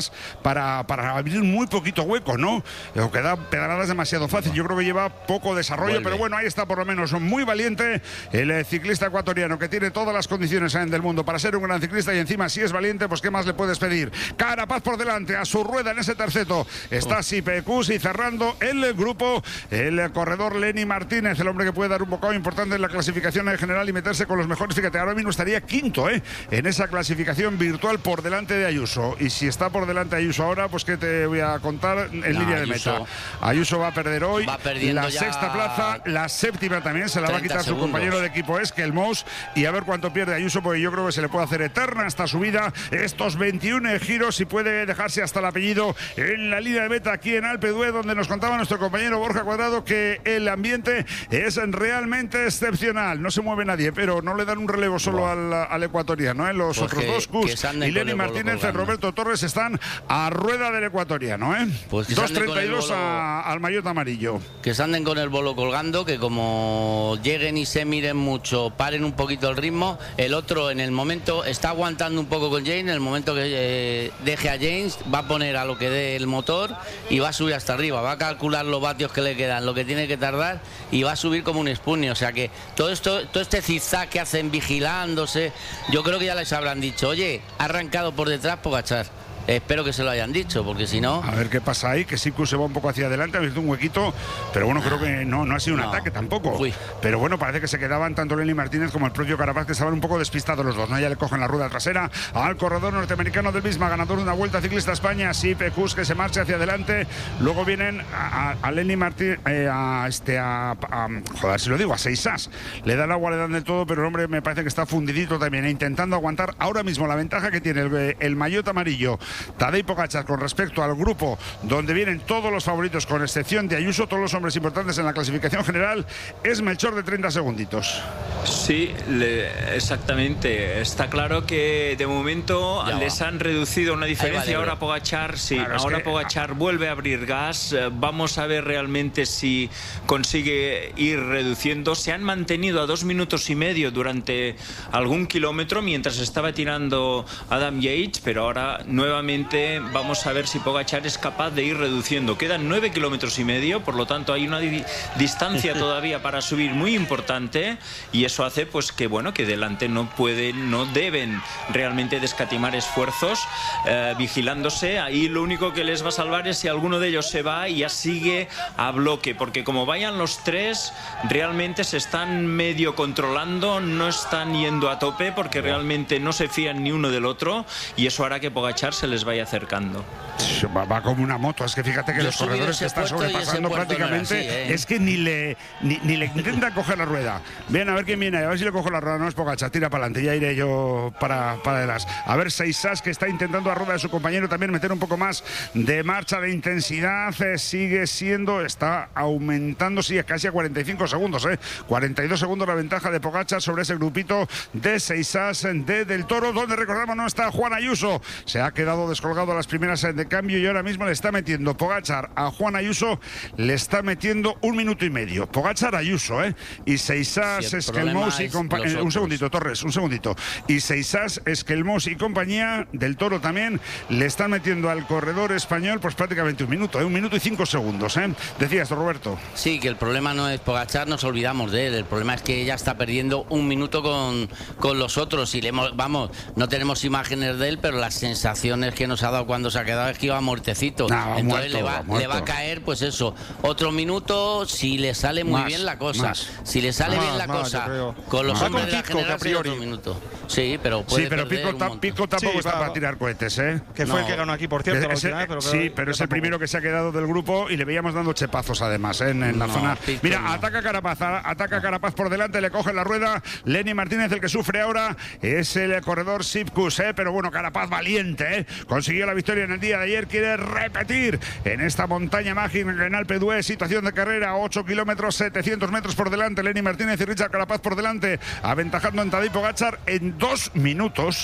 pedaladas para, para abrir muy poquito hueco, ¿no? O que da pedaladas demasiado fácil. Yo creo que lleva poco desarrollo, Vuelve. pero bueno, ahí está por lo menos muy valiente el eh, ciclista ecuatoriano, que tiene todas las condiciones eh, del mundo para ser un gran ciclista, y encima si es valiente, pues qué más le puedes pedir. Carapaz por delante, a su rueda en ese terceto está Sipecus, y cerrando el grupo el corredor Lenny Martínez, el hombre que puede dar un bocado importante en la clasificación en general y meterse con los mejores. Fíjate, ahora mismo estaría quinto ¿eh? en esa clasificación virtual por delante de Ayuso, y si está por delante de Ayuso ahora, pues qué te voy a contar en no, línea de Ayuso, meta. Ayuso va a perder hoy va la sexta plaza, la séptima también se la va a quitar segundos. Su compañero de equipo Eskel Mous, y a ver cuánto pierde Ayuso, porque yo creo que se le puede hacer eterna esta subida, estos veintiún giros, y puede dejarse hasta el apellido en la línea de meta aquí en Alpe d'Huez, donde nos contaba nuestro compañero Borja Cuadrado que el ambiente es realmente excepcional. No se mueve nadie, pero no le dan un relevo solo al, al ecuatoriano, ¿eh? Los pues otros que, dos, Cus y Lenny Martínez y Roberto Torres, están a rueda del ecuatoriano, ¿eh? Pues dos treinta y dos al maillot amarillo. Que se anden con el bolo colgando, que como lleguen y se miren mucho, paren un poquito el ritmo. El otro en el momento está aguantando un poco con James, en el momento que eh, deje a James va a poner a lo que dé el motor y va a subir hasta arriba, va a calcular los vatios que le quedan, lo que tiene que tardar, y va a subir como un espuño. O sea que todo esto, todo este zigzag que hacen vigilándose, yo creo que ya les habrán dicho, oye, ha arrancado por detrás Pogačar. Espero que se lo hayan dicho, porque si no... A ver qué pasa ahí, que Sipku se va un poco hacia adelante, ha visto un huequito, pero bueno, creo que no, no ha sido un no. ataque tampoco. Uy. Pero bueno, parece que se quedaban tanto Lenny Martínez como el propio Carapaz, que estaban un poco despistados los dos, ¿no? Ya le cogen la rueda trasera al corredor norteamericano del misma, ganador de una Vuelta Ciclista España, Sipecus, que se marcha hacia adelante. Luego vienen a, a, a Lenny Martínez, eh, a este, a, a, joder, si lo digo, a Seisas. Le dan agua, le dan de todo, pero el hombre me parece que está fundidito también, e intentando aguantar ahora mismo la ventaja que tiene el, el maillot amarillo Tadej Pogačar con respecto al grupo, donde vienen todos los favoritos, con excepción de Ayuso, todos los hombres importantes en la clasificación general. Es Melchor de treinta segunditos. Sí, le, exactamente. Está claro que de momento ya les va. han reducido una diferencia. Ahora Pogačar, sí, claro, ahora que... Pogačar vuelve a abrir gas. Vamos a ver realmente si consigue ir reduciendo. Se han mantenido a dos minutos y medio durante algún kilómetro mientras estaba tirando Adam Yates, pero ahora nuevamente vamos a ver si Pogačar es capaz de ir reduciendo. Quedan nueve kilómetros y medio, por lo tanto hay una di distancia todavía para subir muy importante, y eso hace pues que bueno, que delante no pueden, no deben realmente descatimar esfuerzos eh, vigilándose. Ahí lo único que les va a salvar es si alguno de ellos se va y ya sigue a bloque, porque como vayan los tres realmente se están medio controlando, no están yendo a tope porque realmente no se fían ni uno del otro, y eso hará que Pogačar se les vaya acercando. Va, va como una moto, es que fíjate que Yo los corredores que están sobrepasando prácticamente no así, ¿eh? es que ni le ni, ni le intentan coger la rueda. Bien, a ver quién viene, a ver si le cojo la rueda. No es Pogačar, tira para adelante, ya iré yo para, para atrás. A ver, Seisas, que está intentando a rueda de su compañero también meter un poco más de marcha, de intensidad, eh, sigue siendo, está aumentando, sigue casi a cuarenta y cinco segundos, eh. cuarenta y dos segundos la ventaja de Pogačar sobre ese grupito de Seisas de Del Toro, donde recordamos no está Juan Ayuso, se ha quedado descolgado a las primeras de cambio, y ahora mismo le está metiendo Pogačar a Juan Ayuso, le está metiendo un minuto y medio. Pogačar Ayuso, ¿eh? Y Seisas, si Eskel Mous y compañía. Eh, un segundito, Torres, un segundito. Y Seisas, Eskel Mous y compañía, Del Toro también, le están metiendo al corredor español pues prácticamente un minuto, ¿eh? Un minuto y cinco segundos, ¿eh? Decías, Roberto. Sí, que el problema no es Pogačar, nos olvidamos de él. El problema es que ella está perdiendo un minuto con, con los otros. Y le hemos, vamos, no tenemos imágenes de él, pero las sensaciones que nos ha dado cuando se ha quedado es que iba muertecito. No, va Entonces muerto, le, va, va le va a caer, pues eso, otro minuto, si le sale muy más, bien la cosa. Más. Si le sale más, bien la más, cosa, con los más. hombres de la Pico, generación, otro minuto. Sí, pero puede Sí, pero Pico, ta, Pico tampoco sí, está va, para tirar cohetes, ¿eh? Que fue no. el que ganó aquí, por cierto. Es, la última, pero sí, pero es el primero que se ha quedado del grupo, y le veíamos dando chepazos además, ¿eh? en, en la no, zona. Pico, Mira, no. ataca Carapaz, ataca Carapaz por delante, le coge la rueda. Lenny Martínez, el que sufre ahora, es el corredor Sipkus, ¿eh? Pero bueno, Carapaz valiente, ¿eh? Consiguió la victoria en el día de ayer, quiere repetir en esta montaña mágica en Alpe d'Huez, situación de carrera, ocho kilómetros, setecientos metros por delante, Lenny Martínez y Richard Carapaz por delante, aventajando en Tadej Pogačar en dos minutos.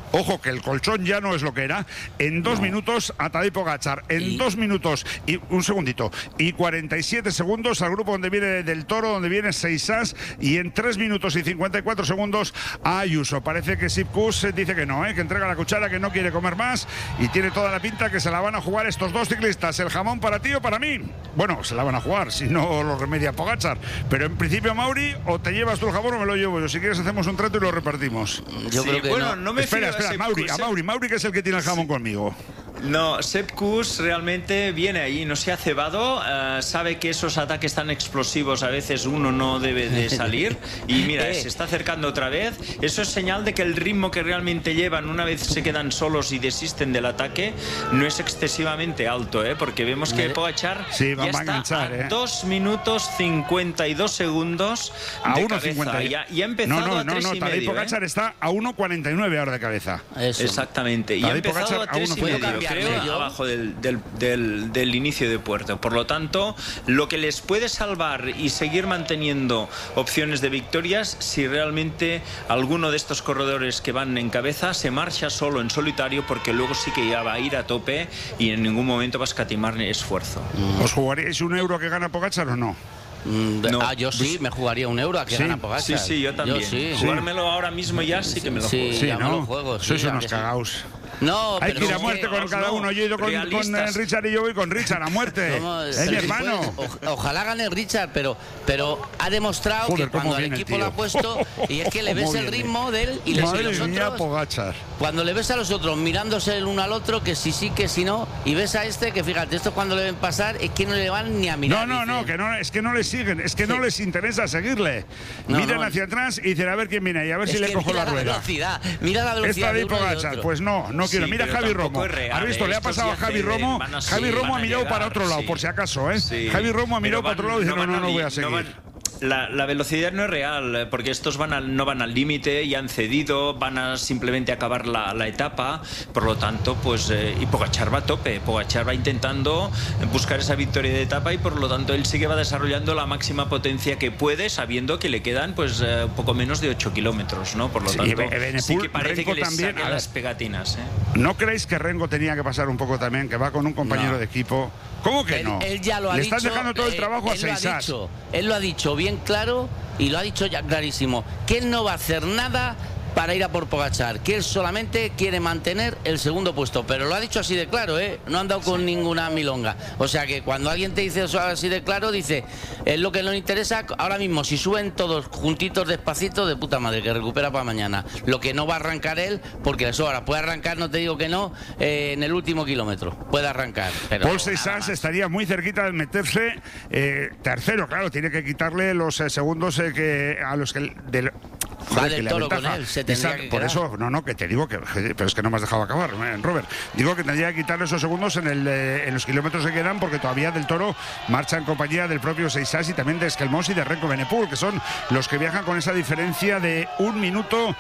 Ojo, que el colchón ya no es lo que era. En dos no. minutos a Tadej Pogačar. En ¿Y? dos minutos y un segundito. Y cuarenta y siete segundos al grupo donde viene Del Toro, donde viene Seisas. Y en tres minutos y cincuenta y cuatro segundos a Ayuso. Parece que Sepp Kuss dice que no, ¿eh? que entrega la cuchara, que no quiere comer más. Y tiene toda la pinta que se la van a jugar estos dos ciclistas. ¿El jamón para ti o para mí? Bueno, se la van a jugar, si no lo remedia Pogačar. Pero en principio, Mauri, o te llevas tú el jamón o me lo llevo yo. Si quieres hacemos un trato y lo repartimos. Yo sí, creo que bueno, no. no me Espera, espera, Mauri, a Mauri, Mauri que es el que tiene el jamón sí. conmigo. No, Sepp Kuss realmente viene ahí, no se ha cebado, uh, sabe que esos ataques tan explosivos a veces uno no debe de salir y mira, se está acercando otra vez. Eso es señal de que el ritmo que realmente llevan una vez se quedan solos y desisten del ataque no es excesivamente alto, ¿eh? Porque vemos que Pogačar sí, ya está a, enganchar, ¿eh? dos minutos cincuenta y dos segundos a de uno cabeza cincuenta. y, ha, y ha empezado no, no, a tres no, no, y Tadej medio. Pogačar ¿eh? está a uno cuarenta y nueve ahora de cabeza. Eso. Exactamente, y ha empezado a tres y medio. Creo, abajo del, del, del, del inicio de puerto. Por lo tanto, lo que les puede salvar y seguir manteniendo opciones de victorias si realmente alguno de estos corredores que van en cabeza se marcha solo en solitario, porque luego sí que ya va a ir a tope y en ningún momento va a escatimar esfuerzo. ¿Os jugaríais un euro que gana Pogačar o no? No. Ah, yo sí, me jugaría un euro a que sí, gana Pogačar. Sí, sí, yo también. Yo sí. Jugármelo ahora mismo ya sí que me lo sí, juego. Sí, ya ¿no? me lo juego. Sí, sois unos cagaos. No, hay pero que ir a no, muerte con cada no, uno. Yo he ido con, con Richard y yo voy con Richard a muerte. Es mi hermano. Pues, o, ojalá gane Richard, pero, pero ha demostrado Joder, que cuando el equipo lo ha puesto, y es que le ves el ritmo de él y le Madre los mía, otros. Pogačar. Cuando le ves a los otros mirándose el uno al otro, que sí, sí, que sí, no, y ves a este, que fíjate, esto cuando le ven pasar, es que no le van ni a mirar. No, no, dicen. no, que no, es que no le siguen, es que sí. no les interesa seguirle. No, Miran no. hacia atrás y dicen a ver quién viene ahí, a ver es si le cojo la rueda. Velocidad, mira la velocidad. Esta de Pogačar, pues no, no quiero. Sí, mira Javi Romo. ¿Has visto? Le ha pasado a Javi Romo. Javi Romo ha mirado para otro lado, sí. por si acaso, ¿eh? Sí. Javi Romo ha mirado van, para otro lado y dice, no, no, no, no voy a seguir. No van, la, la velocidad no es real, porque estos van al, no van al límite y han cedido, van a simplemente acabar la, la etapa, por lo tanto, pues, eh, y Pogačar va a tope, Pogačar va intentando buscar esa victoria de etapa y por lo tanto él sí que va desarrollando la máxima potencia que puede, sabiendo que le quedan pues eh, un poco menos de ocho kilómetros, ¿no? Por lo tanto, Benepul, sí que parece Renko que le también, saquen las pegatinas, ¿eh? ¿No creéis que Renko tenía que pasar un poco también, que va con un compañero no. de equipo? ¿Cómo que él, no? Él ya lo ha Le dicho. están dejando todo el trabajo eh, a Seisas. Él lo ha dicho bien claro y lo ha dicho ya clarísimo, que él no va a hacer nada para ir a por Pogačar, que él solamente quiere mantener el segundo puesto, pero lo ha dicho así de claro, ¿eh? No han dado con ninguna milonga. O sea que cuando alguien te dice eso así de claro, dice, es lo que no le interesa ahora mismo, si suben todos juntitos despacito, de puta madre, que recupera para mañana. Lo que no va a arrancar él, porque eso ahora puede arrancar, no te digo que no, eh, en el último kilómetro, puede arrancar. Pero Paul Seisas estaría muy cerquita de meterse eh, tercero, claro, tiene que quitarle los eh, segundos eh, que a los que... Del, Va del Toro con él, se tendría que Por quedar. eso, no, no, que te digo que, pero es que no me has dejado acabar, eh, Robert. Digo que tendría que quitarle esos segundos en, el, eh, en los kilómetros que quedan, porque todavía Del Toro marcha en compañía del propio Seisas y también de Esquelmós y de Renko Benepul, que son los que viajan con esa diferencia de un minuto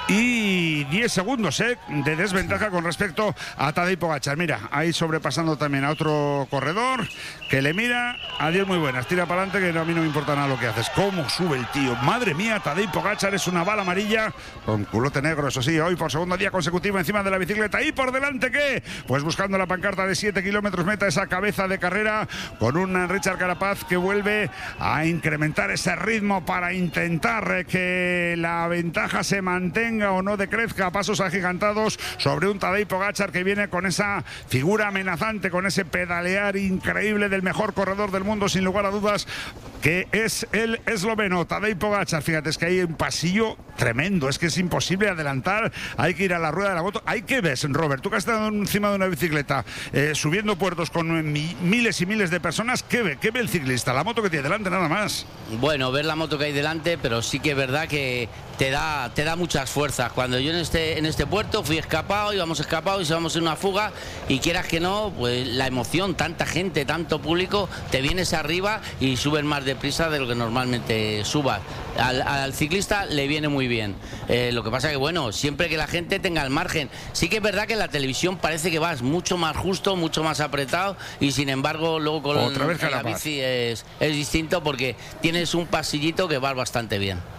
y diez segundos eh, de desventaja con respecto a Tadej Pogačar. Mira, ahí sobrepasando también a otro corredor que le mira. Adiós, muy buenas, tira para adelante, que a mí no me importa nada lo que haces. Cómo sube el tío, madre mía. Tadej Pogačar es una bala amarilla con culote negro, eso sí, hoy por segundo día consecutivo encima de la bicicleta. Y por delante, ¿qué? Pues buscando la pancarta de siete kilómetros meta, esa cabeza de carrera con un Richard Carapaz que vuelve a incrementar ese ritmo para intentar que la ventaja se mantenga o no decrezca a pasos agigantados sobre un Tadej Pogačar que viene con esa figura amenazante, con ese pedalear increíble del mejor corredor del mundo, sin lugar a dudas, que es el esloveno Tadej Pogačar. Fíjate, es que hay un pasillo tremendo, es que es imposible adelantar, hay que ir a la rueda de la moto. ¿Hay que ves, Robert? Tú que has estado encima de una bicicleta eh, subiendo puertos con mi, miles y miles de personas, ¿qué ve? ¿Qué ve el ciclista? La moto que tiene delante, nada más. Bueno, ver la moto que hay delante, pero sí que es verdad que te da, te da muchas fuerzas. Cuando yo en este, en este puerto fui escapado, íbamos escapados y íbamos en una fuga, y quieras que no, pues la emoción, tanta gente, tanto público, te vienes arriba y subes más deprisa de lo que normalmente subas. Al, al ciclista le viene muy bien. Eh, lo que pasa que, bueno, siempre que la gente tenga el margen. Sí que es verdad que en la televisión parece que vas mucho más justo, mucho más apretado, y sin embargo luego con Otra vez en la bici es, es distinto, porque tienes un pasillito que vas bastante bien.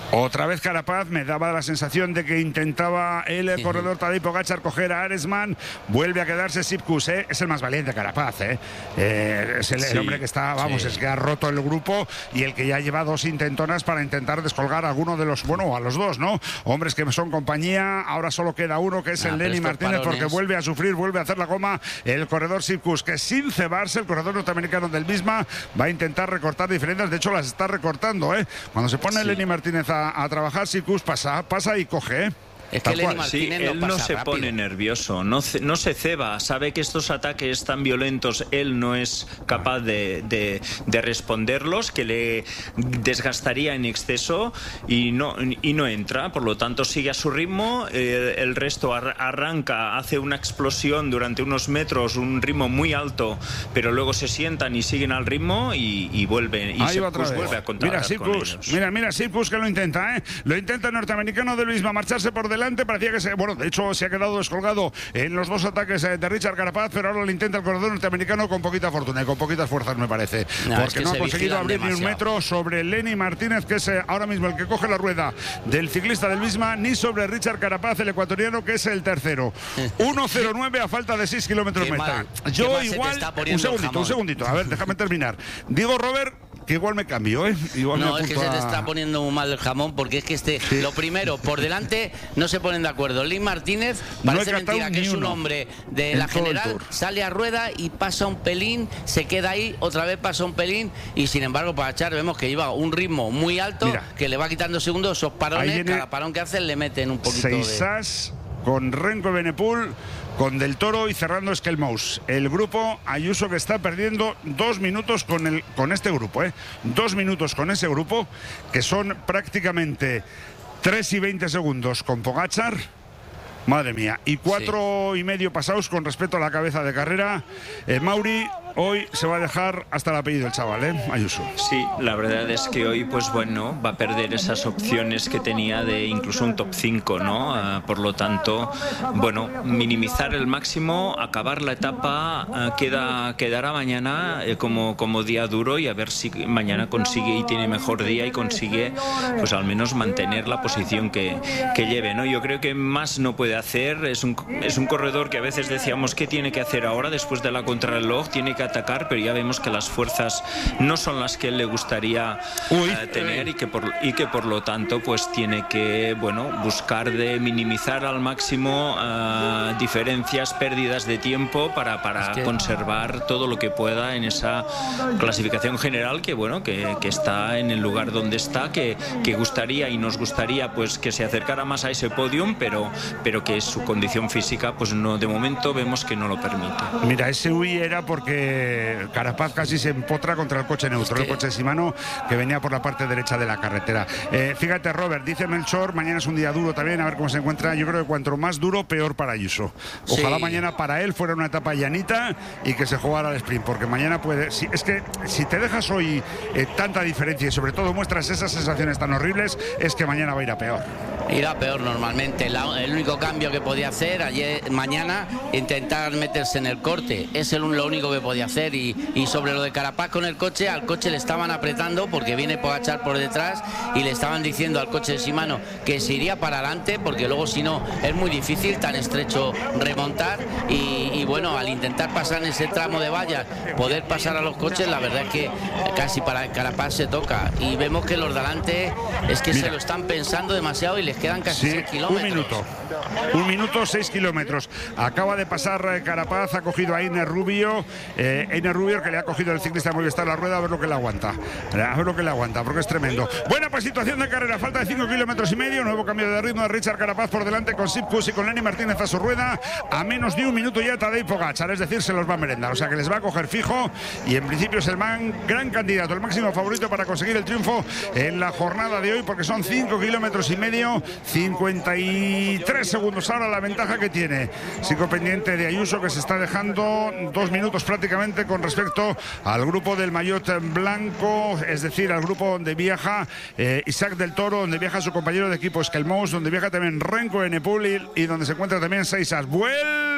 Otra vez Carapaz, me daba la sensación de que intentaba el sí, corredor sí. Tadej Pogačar coger a Aresman, vuelve a quedarse Sipkus, ¿eh? Es el más valiente Carapaz, ¿eh? Eh, es el, sí, el hombre que está, vamos, sí. es que ha roto el grupo y el que ya lleva dos intentonas para intentar descolgar a alguno de los, bueno, a los dos, ¿no? Hombres que son compañía, ahora solo queda uno que es nah, el Lenny Martínez parones. porque vuelve a sufrir, vuelve a hacer la goma el corredor Sipkus, que sin cebarse el corredor norteamericano del Visma va a intentar recortar diferencias, de hecho las está recortando, ¿eh? Cuando se pone sí. el Lenny Martínez a A, a trabajar, Sipkus pasa, pasa y coge, ¿eh? Es que Lenny Martínez sí, no él pasa no se rápido. pone nervioso, no, no se ceba, sabe que estos ataques tan violentos él no es capaz de, de, de responderlos, que le desgastaría en exceso y no, y no entra, por lo tanto sigue a su ritmo, eh, el resto ar arranca, hace una explosión durante unos metros, un ritmo muy alto, pero luego se sientan y siguen al ritmo y, y vuelven y se pues, vuelve a contar mira, con Sipkus, ellos. Mira, mira, Sipkus que lo intenta, ¿eh? Lo intenta el norteamericano del Visma marcharse por delante. Parecía que se, bueno, de hecho se ha quedado descolgado en los dos ataques de Richard Carapaz, pero ahora lo intenta el corredor norteamericano con poquita fortuna y con poquitas fuerzas, me parece, no, porque es que no ha conseguido abrir demasiado. ni un metro sobre Lenny Martínez, que es ahora mismo el que coge la rueda del ciclista del Visma, ni sobre Richard Carapaz, el ecuatoriano, que es el tercero. uno cero nueve a falta de seis kilómetros meta. Yo igual, un segundito, un segundito, a ver, déjame terminar. Digo, Robert, que igual me cambio, ¿eh? Igual no, me es que se te está poniendo muy mal el jamón, porque es que este, sí. lo primero, por delante no se ponen de acuerdo. Lenny Martínez parece no mentira que es un hombre de la general, sale a rueda y pasa un pelín, se queda ahí, otra vez pasa un pelín y sin embargo Pogačar vemos que lleva un ritmo muy alto. Mira, que le va quitando segundos, esos parones, cada parón que hace le meten un poquito Seisas de... con Renko Evenepoel, con Del Toro y cerrando Skelmous. El grupo Ayuso que está perdiendo dos minutos con, el, con este grupo, ¿eh? Dos minutos con ese grupo, que son prácticamente tres y veinte segundos con Pogačar. Madre mía. Y cuatro sí. y medio pasados con respecto a la cabeza de carrera. Eh, Mauri, hoy se va a dejar hasta el apellido el chaval, ¿eh? Ayuso. Sí, la verdad es que hoy, pues bueno, va a perder esas opciones que tenía de incluso un top cinco, ¿no? Uh, por lo tanto, bueno, minimizar el máximo, acabar la etapa, uh, queda, quedará mañana eh, como, como día duro y a ver si mañana consigue y tiene mejor día y consigue, pues al menos mantener la posición que, que lleve, ¿no? Yo creo que más no puede hacer, es un, es un corredor que a veces decíamos qué tiene que hacer ahora después de la contrarreloj, tiene que atacar, pero ya vemos que las fuerzas no son las que él le gustaría uh, tener y que, por, y que por lo tanto pues tiene que, bueno, buscar de minimizar al máximo uh, diferencias, pérdidas de tiempo para, para es que... conservar todo lo que pueda en esa clasificación general que, bueno, que, que está en el lugar donde está, que, que gustaría y nos gustaría pues que se acercara más a ese podium, pero, pero que su condición física pues no, de momento vemos que no lo permite. Mira, ese huí era porque Carapaz casi se empotra contra el coche neutro, es que... el coche de Shimano que venía por la parte derecha de la carretera. Eh, fíjate, Robert, dice Melchor, mañana es un día duro también, a ver cómo se encuentra. Yo creo que cuanto más duro, peor para Ayuso. Ojalá sí. mañana para él fuera una etapa llanita y que se jugara al sprint, porque mañana puede... Si, es que si te dejas hoy eh, tanta diferencia y sobre todo muestras esas sensaciones tan horribles, es que mañana va a ir a peor. Irá peor normalmente. La, el único cambio que podía hacer ayer, mañana, intentar meterse en el corte. Es el, lo único que podía hacer. Y, y sobre lo de Carapaz con el coche, al coche le estaban apretando porque viene Pogačar por detrás y le estaban diciendo al coche de Shimano que se iría para adelante porque luego si no es muy difícil tan estrecho remontar. Y, y bueno, al intentar pasar en ese tramo de vallas, poder pasar a los coches, la verdad es que casi para Carapaz se toca. Y vemos que los de adelante es que Mira. se lo están pensando demasiado y les quedan casi sí, seis kilómetros. Un minuto. Un minuto, seis kilómetros. Acaba de pasar eh, Carapaz, ha cogido a Einer Rubio. Eh, Einer Rubio, que le ha cogido el ciclista Movistar la rueda, a ver lo que le aguanta. A ver lo que le aguanta, porque es tremendo. Buena pues situación de carrera, falta de cinco kilómetros y medio. Nuevo cambio de ritmo de Richard Carapaz por delante con Sipkus y con Lenny Martínez a su rueda. A menos de un minuto ya Tadej Pogačar, es decir, se los va a merendar. O sea que les va a coger fijo y en principio es el man, gran candidato, el máximo favorito para conseguir el triunfo en la jornada de hoy, porque son cinco kilómetros y medio, cincuenta y tres segundos ahora la ventaja que tiene. Sigo pendiente de Ayuso, que se está dejando dos minutos prácticamente con respecto al grupo del maillot blanco, es decir, al grupo donde viaja eh, Isaac Del Toro, donde viaja su compañero de equipo Skelmous, donde viaja también Renko Evenepoel y, y donde se encuentra también Seisas. Vuelve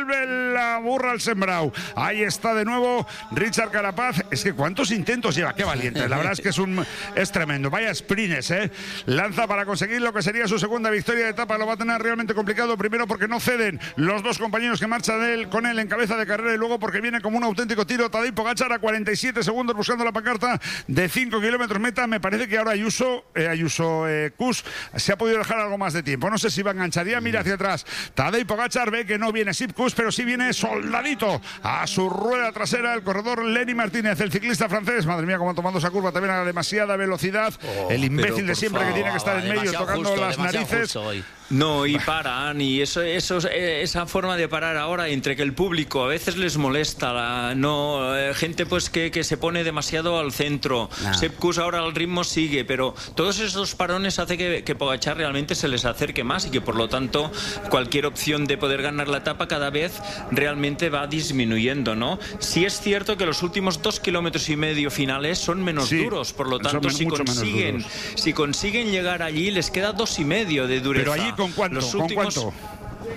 vuelve la burra al sembrado. Ahí está de nuevo Richard Carapaz. Es que cuántos intentos lleva, qué valiente. La verdad es que es un es tremendo. Vaya sprints, ¿eh? Lanza para conseguir lo que sería su segunda victoria de etapa. Lo va a tener realmente complicado. Primero porque no ceden los dos compañeros que marchan de él, con él en cabeza de carrera, y luego porque viene como un auténtico tiro Tadej Pogačar a cuarenta y siete segundos buscando la pancarta de cinco kilómetros meta. Me parece que ahora Ayuso, eh, Ayuso eh, Kuss se ha podido dejar algo más de tiempo. No sé si va a enganchar. Ya mira hacia atrás. Tadej Pogačar ve que no viene Sepp Kuss, pero sí viene soldadito a su rueda trasera el corredor Lenny Martínez, el ciclista francés. Madre mía, como tomando esa curva también a demasiada velocidad. Oh, el imbécil de siempre favor, que tiene que estar en medio tocando justo, las narices. No, y paran, y eso, eso, esa forma de parar ahora, entre que el público a veces les molesta, la, no, eh, gente pues que, que se pone demasiado al centro. Nah. Sepp Kuss ahora el ritmo sigue, pero todos esos parones hace que, que Pogačar realmente se les acerque más y que por lo tanto cualquier opción de poder ganar la etapa cada vez realmente va disminuyendo, ¿no? Sí es cierto que los últimos dos kilómetros y medio finales son menos sí, duros, por lo tanto si consiguen, si consiguen llegar allí les queda dos y medio de dureza. Pero allí ¿con cuánto? Los últimos... ¿Con cuánto?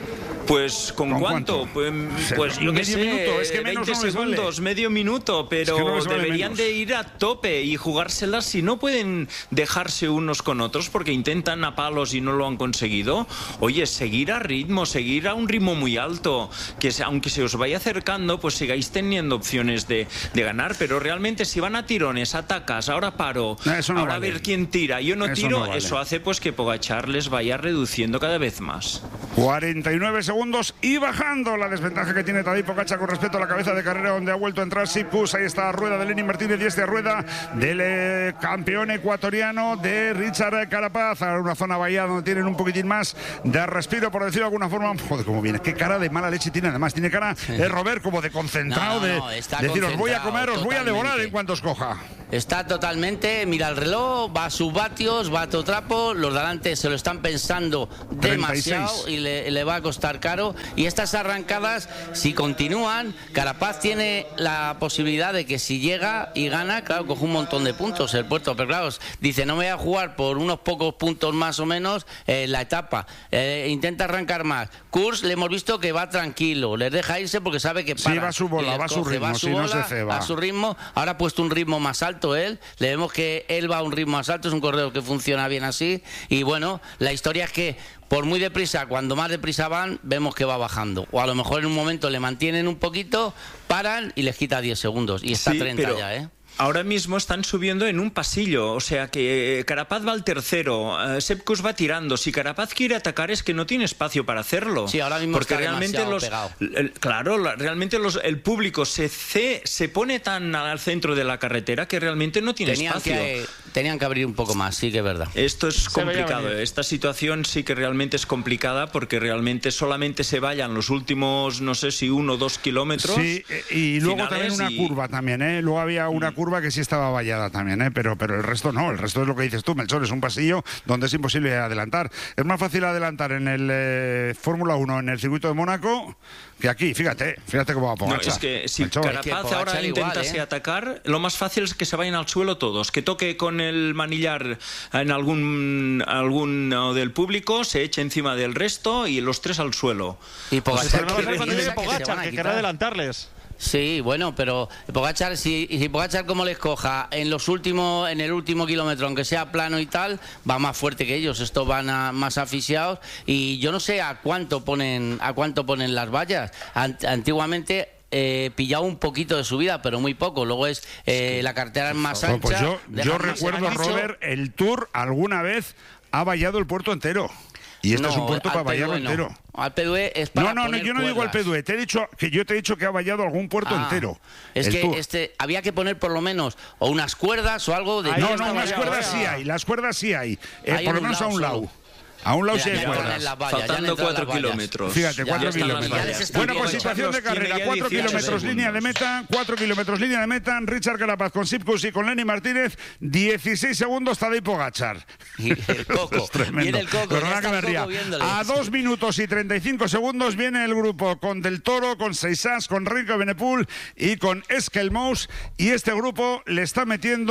Pues ¿con, ¿Con cuánto? Pues, pues yo qué sé, minuto, es que menos veinte no segundos, vale. Medio minuto, pero es que no deberían vale de ir a tope y jugárselas. Si no pueden dejarse unos con otros porque intentan a palos y no lo han conseguido, oye, seguir a ritmo, seguir a un ritmo muy alto, que se, aunque se os vaya acercando, pues sigáis teniendo opciones de, de ganar, pero realmente si van a tirones, atacas, ahora paro, no, no ahora vale. a ver quién tira, yo no eso tiro, no vale. Eso hace pues que Pogačar les vaya reduciendo cada vez más. cuarenta y nueve segundos y bajando la desventaja que tiene Tadej Pogačar con respecto a la cabeza de carrera, donde ha vuelto a entrar Sepp Kuss. Ahí está rueda de Lenny Martínez y esta rueda del eh, campeón ecuatoriano de Richard Carapaz. Ahora una zona vallada donde tienen un poquitín más de respiro, por decirlo de alguna forma. Joder, cómo viene, qué cara de mala leche tiene. Además tiene cara, sí. eh, Robert, como de concentrado, no, no, de decir, os voy a comer, os voy a devorar en cuanto os coja. Está totalmente, mira el reloj, va a sus vatios, va a todo trapo, los de delante se lo están pensando demasiado treinta y seis y le, le va a costar caro. Y estas arrancadas, si continúan, Carapaz tiene la posibilidad de que si llega y gana, claro, coge un montón de puntos el puerto, pero claro, dice, no me voy a jugar por unos pocos puntos más o menos eh, la etapa, eh, intenta arrancar más. Kuss le hemos visto que va tranquilo, les deja irse porque sabe que para. Sí, va a su bola, va a su ritmo, va a su si bola, no se ceba. a su ritmo, ahora ha puesto un ritmo más alto él, le vemos que él va a un ritmo más alto, es un corredor que funciona bien así, y bueno, la historia es que por muy deprisa, cuando más deprisa van, vemos que va bajando. O a lo mejor en un momento le mantienen un poquito, paran y les quita diez segundos. Y está sí, treinta pero... ya, ¿eh? Ahora mismo están subiendo en un pasillo, o sea que Carapaz va al tercero, uh, Sepp Kuss va tirando. Si Carapaz quiere atacar es que no tiene espacio para hacerlo. Sí, ahora mismo porque está realmente los, el, claro, la, realmente los, el público se, ce, se pone tan al centro de la carretera que realmente no tiene tenían espacio. Que, tenían que abrir un poco más, sí que es verdad. Esto es complicado, esta situación sí que realmente es complicada porque realmente solamente se vayan los últimos, no sé si uno o dos kilómetros. Sí, y luego también una y... curva también, ¿eh? Luego había una curva curva que sí estaba vallada también, ¿eh? pero, pero el resto no, el resto es lo que dices tú, Melchor, es un pasillo donde es imposible adelantar. Es más fácil adelantar en el eh, Fórmula uno, en el circuito de Mónaco, que aquí, fíjate, fíjate cómo va a Pogačar. No, es que si Melchor. Carapaz es que ahora intentase igual, ¿eh? atacar, lo más fácil es que se vayan al suelo todos, que toque con el manillar en algún alguno del público, se eche encima del resto y los tres al suelo. Y Pogačar, o sea, que, que, Pogačar, que, que querrá adelantarles. Sí, bueno, pero Pogačar, si, si Pogačar como les coja en los últimos, en el último kilómetro, aunque sea plano y tal, va más fuerte que ellos. Estos van a, más asfixiados y yo no sé a cuánto ponen, a cuánto ponen las vallas. Ant, antiguamente Eh, pillado un poquito de subida, pero muy poco. Luego es eh, la carretera es más ancha. Pues yo, yo recuerdo, Robert, el Tour alguna vez ha vallado el puerto entero. Y este no, es un puerto para vallarlo no. entero. Al P D E es para No, no, no yo no cuerdas. digo al P D E. Te he dicho que yo te he dicho que ha vallado algún puerto ah, entero. Es que Tour. este había que poner por lo menos o unas cuerdas o algo de. Ahí no, no, unas cuerdas sí hay. Las cuerdas sí hay. Eh, por lo menos a un lado. Solo. A un lado sí hay cuerdas. Faltando cuatro kilómetros. Fíjate, cuatro kilómetros. Bueno, pues situación de carrera. Cuatro kilómetros línea de meta. Cuatro kilómetros línea de meta. Richard Carapaz con Sepp Kuss y con Lenny Martínez. dieciséis segundos Tadej Pogačar. Y el coco. Es tremendo. Viene el coco. Pero nada que me ría. A dos minutos y treinta y cinco segundos viene el grupo con Del Toro, con Seixas, con Rico Benepul y con Eskelmous. Y este grupo le está metiendo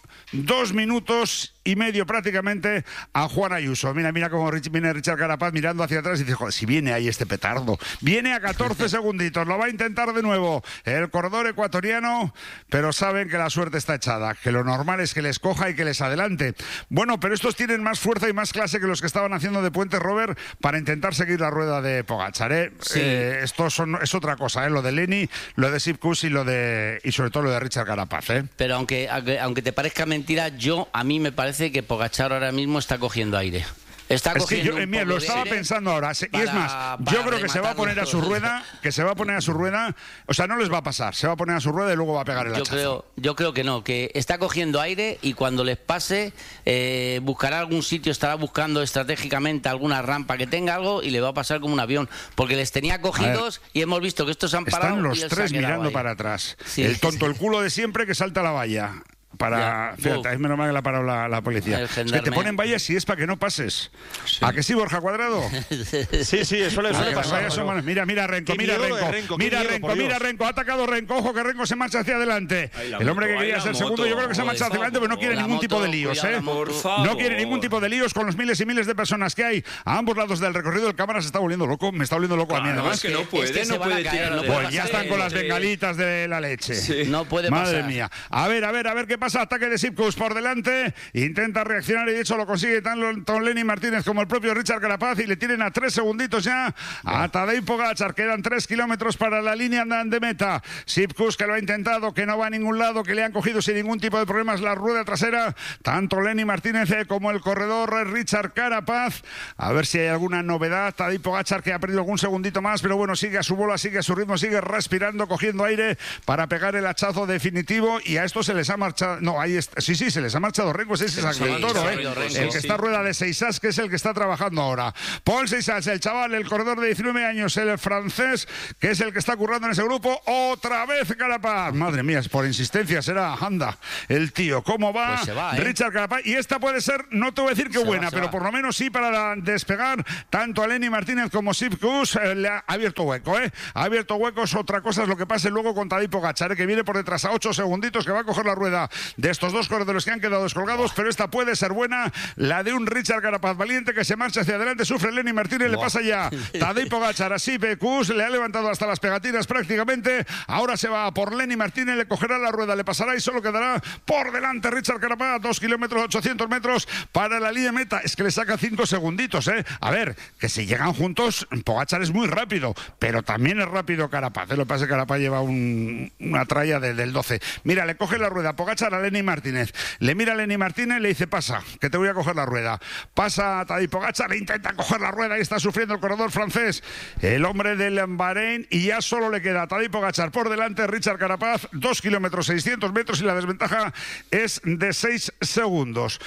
dos minutos y medio prácticamente a Juan Ayuso. Mira, mira cómo viene Richard Carapaz mirando hacia atrás y dice, joder, si viene ahí este petardo. Viene a catorce segunditos, lo va a intentar de nuevo el corredor ecuatoriano, pero saben que la suerte está echada, que lo normal es que les coja y que les adelante. Bueno, pero estos tienen más fuerza y más clase que los que estaban haciendo de Puente, Robert, para intentar seguir la rueda de Pogačar, ¿eh? Sí. Eh, esto son, es otra cosa, ¿eh? Lo de Lenny, lo de Sepp Kuss y lo de y sobre todo lo de Richard Carapaz, ¿eh? Pero aunque, aunque, aunque te parezca mentira, yo a mí me parece que Pogačar ahora mismo está cogiendo aire. Está es que yo, un mira, poco lo de estaba aire pensando ahora. Se, para, y es más, yo creo que se va a poner a su rueda, que se va a poner a su rueda, o sea, no les va a pasar, se va a poner a su rueda y luego va a pegar el yo hachazo. creo, yo creo que no, que está cogiendo aire y cuando les pase, eh, buscará algún sitio, estará buscando estratégicamente alguna rampa que tenga algo y le va a pasar como un avión, porque les tenía cogidos y hemos visto que estos han parado. Están los y él tres se ha quedado mirando ahí. para atrás. Sí, el tonto, sí. el culo de siempre que salta a la valla. Para, Ya. fíjate, Uf. es menos mal que la ha parado la, la policía. El Es que te gendarme. ponen vallas y es para que no pases. ¿A que sí, Borja Cuadrado? Sí, sí, suele, Ah, suele que las pasar. vallas son malas. Mira, mira Renko, Qué mira miedo lo de Renko, Renko, qué mira miedo, Renko, por mira Dios. Renko, ha atacado Renko, ojo que Renko se marcha hacia adelante. Ay, la El hombre que moto, quería ay, ser la segundo, yo creo que se moto, marcha hacia adelante, pero no quiere La ningún moto, tipo de líos, cuidado, ¿eh? la moto. Por favor. No quiere ningún tipo de líos con los miles y miles de personas que hay a ambos lados del recorrido. El cámara se está volviendo loco, me está volviendo loco a mí Claro, además. es que no puede, es que se no van a puede caer, tirar no adelante. puede Pues ya están con las bengalitas de la leche. Sí. No puede Madre pasar. mía. A ver, a ver, a ver qué pasa. Ataque de Sepp Kuss por delante. Intenta reaccionar y de hecho lo consigue tanto Lenny Martínez como el propio Richard Carapaz y le tienen a tres segunditos ya a Tadej Pogačar. Quedan tres kilómetros para la línea de meta. Sepp Kuss que lo ha intentado, que no va a ningún lado, que le han cogido sin ningún tipo de problemas la rueda trasera. Tanto Lenny Martínez eh, como el corredor Richard Carapaz. A ver si hay alguna novedad. Tadej Pogačar que ha perdido algún segundito más, pero bueno, sigue a su bola, sigue a su ritmo, sigue respirando, cogiendo aire para pegar el hachazo definitivo y a esto se les ha marchado, no, ahí está, sí, sí, se les ha marchado Renko, ese es Sí, el sí, toro, sí, ¿eh? Renko, el que sí. está rueda de Seixas, que es el que está trabajando ahora. Paul Seixas, el chaval, el corredor de diecinueve años, el francés, que es el que está currando en ese grupo, otra vez Carapaz. Madre mía, por insistencia será, anda, el tío, ¿cómo va? Pues se va, ¿eh? Richard Carapaz, y esta puede ser, no te voy a decir que Se va, buena, se pero va. por lo menos sí para despegar tanto a Lenny Martínez como Sepp Kuss, eh, le ha abierto hueco, ¿eh? Ha abierto huecos, otra cosa es lo que pase luego con Tadej Pogačar, ¿eh? Que viene por detrás a ocho segunditos, que va a coger la rueda de estos dos corredores que han quedado descolgados, pero esta puede ser buena, la de un Richard Carapaz valiente que se marcha hacia adelante, sufre Lenny Martínez, le pasa ya Tadej Pogačar a Sepp Kuss, le ha levantado hasta las pegatinas prácticamente, ahora se va por Lenny Martínez, le cogerá la rueda, le pasará y solo quedará por delante Richard Carapaz, dos kilómetros, ochocientos metros para la línea de meta, es que le saca cinco segunditos, ¿eh? A ver, que si llegan juntos, Pogačar es muy rápido, pero también es rápido Carapaz, ¿eh? Lo que pasa es que Carapaz lleva un, una tralla de, del doce. Mira, le coge la rueda Pogačar a Lenny Martínez, le mira a Lenny Martínez, le dice pasa, que te voy a coger la rueda, pasa a Tadej Pogačar, le intenta coger la rueda y está sufriendo el corredor francés, el hombre del Bahrein, y ya solo le queda a Tadej Pogačar por delante, Richard Carapaz, dos kilómetros, seiscientos metros y la desventaja es de seis segundos.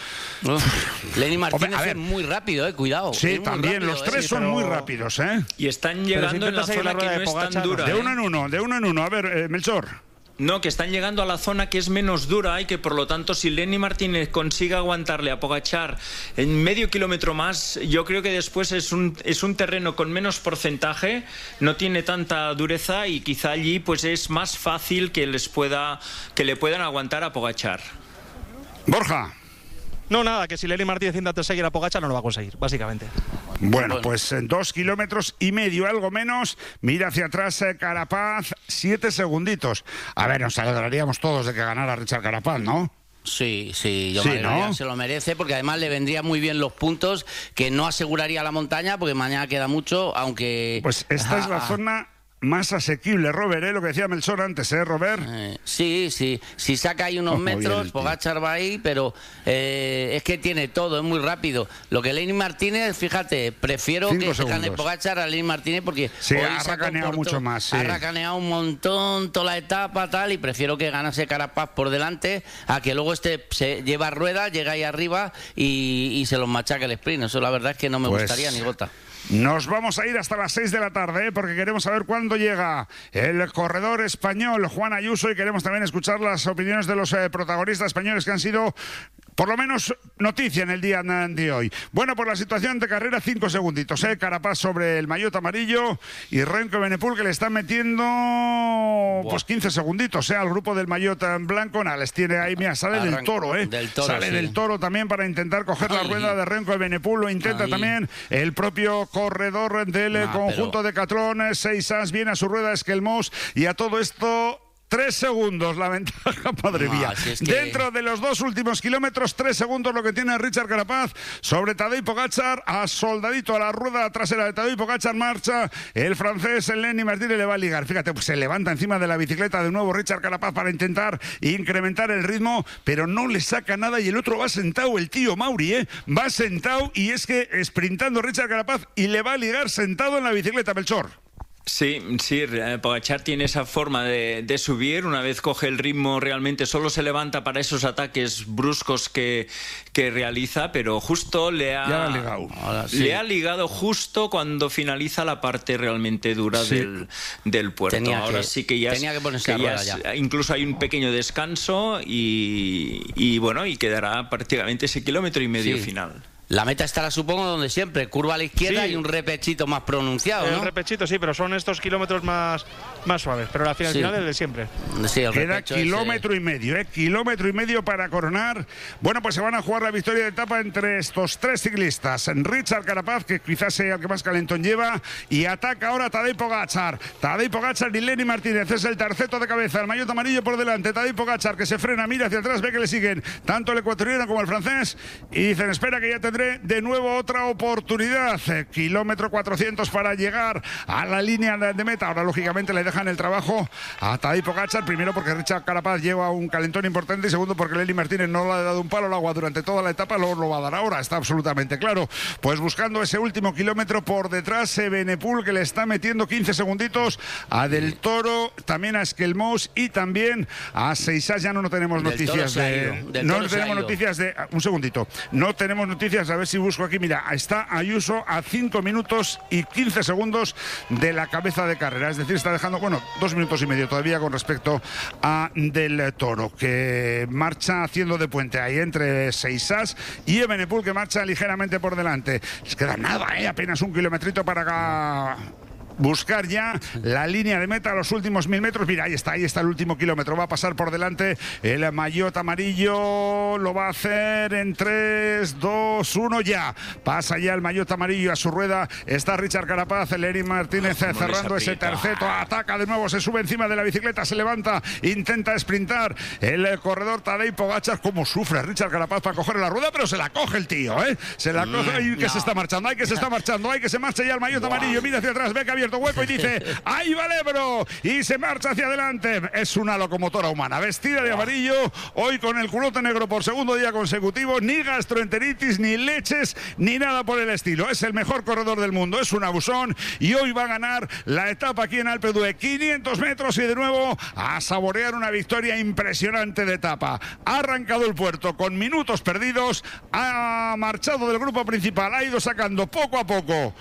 Uf, Lenny Martínez Hombre, a ver. es muy rápido, eh, cuidado. Sí, es muy también, rápido, los eh. tres sí, son pero- muy rápidos, ¿eh? Y están si llegando en la intentas seguir la zona rueda que de no es tan Pogačar, dura. De ¿eh? uno en uno, de uno en uno. A ver, eh, Melchor. No, que están llegando a la zona que es menos dura y que por lo tanto si Lenny Martínez consigue aguantarle a Pogačar en medio kilómetro más, yo creo que después es un, es un terreno con menos porcentaje, no tiene tanta dureza y quizá allí pues es más fácil que les pueda que le puedan aguantar a Pogačar. Borja. No, nada, que si Lenny Martínez intenta seguir a Pogačar no lo va a conseguir, básicamente. Bueno, pues en dos kilómetros y medio, algo menos. Mira hacia atrás eh, Carapaz, siete segunditos. A ver, nos alegraríamos todos de que ganara Richard Carapaz, ¿no? Sí, sí, yo Sí, me alegraría, ¿no? se lo merece porque además le vendría muy bien los puntos que no aseguraría la montaña porque mañana queda mucho, aunque... Pues esta es la Ah, zona más asequible, Robert, ¿eh? Lo que decía Melchor antes, ¿eh, Robert? Eh, sí, sí, si saca ahí unos Oh, bien el metros, tío. Pogačar va ahí, pero eh, es que tiene todo, es muy rápido. Lo que Lenny Martínez, fíjate, prefiero Cinco que gane segundos. Pogačar a Lenny Martínez porque Sí, hoy ha se racaneado comportó- mucho más, sí. ha racaneado un montón toda la etapa tal y prefiero que ganase Carapaz por delante a que luego este se lleva rueda, llega ahí arriba y, y se los machaca el sprint. Eso la verdad es que no me Pues- gustaría ni gota. Nos vamos a ir hasta las seis de la tarde, ¿eh? Porque queremos saber cuándo llega el corredor español Juan Ayuso y queremos también escuchar las opiniones de los eh, protagonistas españoles que han sido por lo menos noticia en el día de hoy. Bueno, por la situación de carrera, cinco segunditos, ¿eh? Carapaz sobre el maillot amarillo y Remco Evenepoel que le están metiendo Buah. pues quince segunditos, ¿eh? Al grupo del maillot en blanco. Nada, les tiene ahí, mira, sale Arran del toro, ¿eh? Del toro, sale sí. del toro también para intentar coger Ay. la rueda de Remco Evenepoel. Lo intenta Ay. también el propio corredor del nah, conjunto pero... de Catlón, seis as, viene a su rueda Esquelmós y a todo esto... Tres segundos la ventaja, madre no, mía. Si es que... Dentro de los dos últimos kilómetros, tres segundos lo que tiene Richard Carapaz sobre Tadej Pogačar, a soldadito a la rueda trasera de Tadej Pogačar, marcha el francés Lenny Martínez, le va a ligar. Fíjate, pues se levanta encima de la bicicleta de nuevo Richard Carapaz para intentar incrementar el ritmo, pero no le saca nada y el otro va sentado, el tío Mauri, ¿eh? Va sentado y es que sprintando Richard Carapaz y le va a ligar sentado en la bicicleta, Melchor. Sí, sí, Pogačar tiene esa forma de, de subir, una vez coge el ritmo realmente solo se levanta para esos ataques bruscos que, que realiza, pero justo le ha, ya ha ligado. Ahora, sí. le ha ligado justo cuando finaliza la parte realmente dura sí. del, del puerto. Tenía Ahora que, sí que ya, tenía es, que ponerse que ya, es, ya incluso hay un pequeño descanso y, y bueno, y quedará prácticamente ese kilómetro y medio sí. final. La meta estará, supongo, donde siempre, curva a la izquierda sí. y un repechito más pronunciado, ¿no? El repechito sí, pero son estos kilómetros más, más suaves, pero la final, sí. final es de siempre. Sí, el Queda kilómetro ese... y medio, ¿eh? Kilómetro y medio para coronar. Bueno, pues se van a jugar la victoria de etapa entre estos tres ciclistas. Richard Carapaz, que quizás sea el que más calentón lleva, y ataca ahora Tadej Pogačar. Tadej Pogačar y Lenny Martínez, es el terceto de cabeza, el maillot amarillo por delante. Tadej Pogačar que se frena, mira hacia atrás, ve que le siguen tanto el ecuatoriano como el francés, y dicen, espera que ya tendré de nuevo otra oportunidad. Kilómetro cuatrocientos para llegar a la línea de meta. Ahora lógicamente le dejan el trabajo a Tadej Pogačar, primero porque Richard Carapaz lleva un calentón importante y segundo porque Lenny Martínez no le ha dado un palo al agua durante toda la etapa, luego lo va a dar ahora, está absolutamente claro. Pues buscando ese último kilómetro por detrás, Evenepoel que le está metiendo quince segunditos a Del Toro, también a Esquelmós y también a Seisas. Ya no, no tenemos noticias de... No tenemos noticias de... Un segundito. No tenemos noticias, a ver si busco aquí, mira, está Ayuso a cinco minutos y quince segundos de la cabeza de carrera, es decir, está dejando, bueno, dos minutos y medio todavía con respecto a Del Toro, que marcha haciendo de puente ahí entre Seisas y Evenepoel, que marcha ligeramente por delante. Les queda nada, ¿eh? Apenas un kilometrito para acá. Buscar ya la línea de meta, los últimos mil metros. Mira, ahí está, ahí está el último kilómetro. Va a pasar por delante el maillot amarillo. Lo va a hacer en tres, dos, uno, ya. Pasa ya el maillot amarillo a su rueda. Está Richard Carapaz, Lenny Martínez oh, cerrando ese terceto. Ataca de nuevo, se sube encima de la bicicleta, se levanta, intenta sprintar. El corredor Tadej Pogačar, cómo sufre Richard Carapaz para coger la rueda, pero se la coge el tío, ¿eh? Se la coge. Ay, que no. se está marchando, ay, que se está marchando, ay, que se marcha ya el maillot amarillo. Mira hacia atrás, ve que había hueco y dice, ¡ahí va el Ebro! Y se marcha hacia adelante. Es una locomotora humana, vestida de amarillo, hoy con el culote negro por segundo día consecutivo, ni gastroenteritis, ni leches, ni nada por el estilo. Es el mejor corredor del mundo, es un abusón y hoy va a ganar la etapa aquí en Alpe d'Huez. quinientos metros y de nuevo a saborear una victoria impresionante de etapa. Ha arrancado el puerto con minutos perdidos, ha marchado del grupo principal, ha ido sacando poco a poco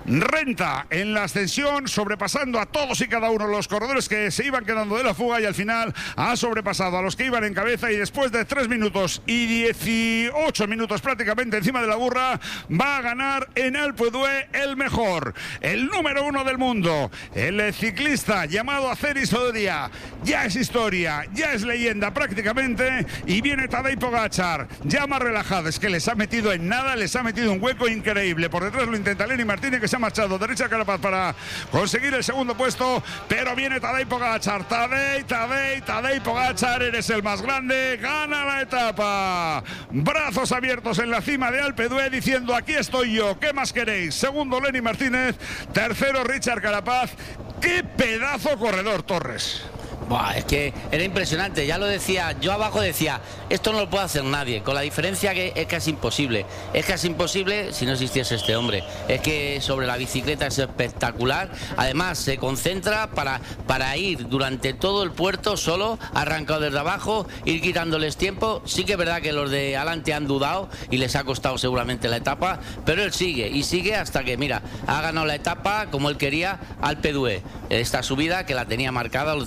renta en la ascensión, sobrepasando a todos y cada uno de los corredores que se iban quedando de la fuga y al final ha sobrepasado a los que iban en cabeza y después de tres minutos y dieciocho minutos prácticamente encima de la burra va a ganar en Alpe d'Huez el mejor, el número uno del mundo, el ciclista llamado Aceris Odia. Ya es historia, ya es leyenda prácticamente y viene Tadej Pogačar ya más relajado, es que les ha metido en nada, les ha metido un hueco increíble. Por detrás lo intenta Lenny Martínez, que se ha marchado de Richard Carapaz para conseguir el segundo puesto, pero viene Tadej Pogačar. Tadej, Tadej, Tadej Pogačar, eres el más grande, gana la etapa. Brazos abiertos en la cima de Alpe d'Huez diciendo, aquí estoy yo, ¿qué más queréis? Segundo Lenny Martínez, tercero Richard Carapaz. ¡Qué pedazo corredor, Torres! Buah, es que era impresionante, ya lo decía, yo abajo decía, esto no lo puede hacer nadie, con la diferencia que es casi imposible, es casi imposible si no existiese este hombre, es que sobre la bicicleta es espectacular, además se concentra para, para ir durante todo el puerto solo, arrancado desde abajo, ir quitándoles tiempo, sí que es verdad que los de adelante han dudado y les ha costado seguramente la etapa, pero él sigue y sigue hasta que, mira, ha ganado la etapa como él quería, Alpe d'Huez, esta subida que la tenía marcada, lo tengo clarísimo,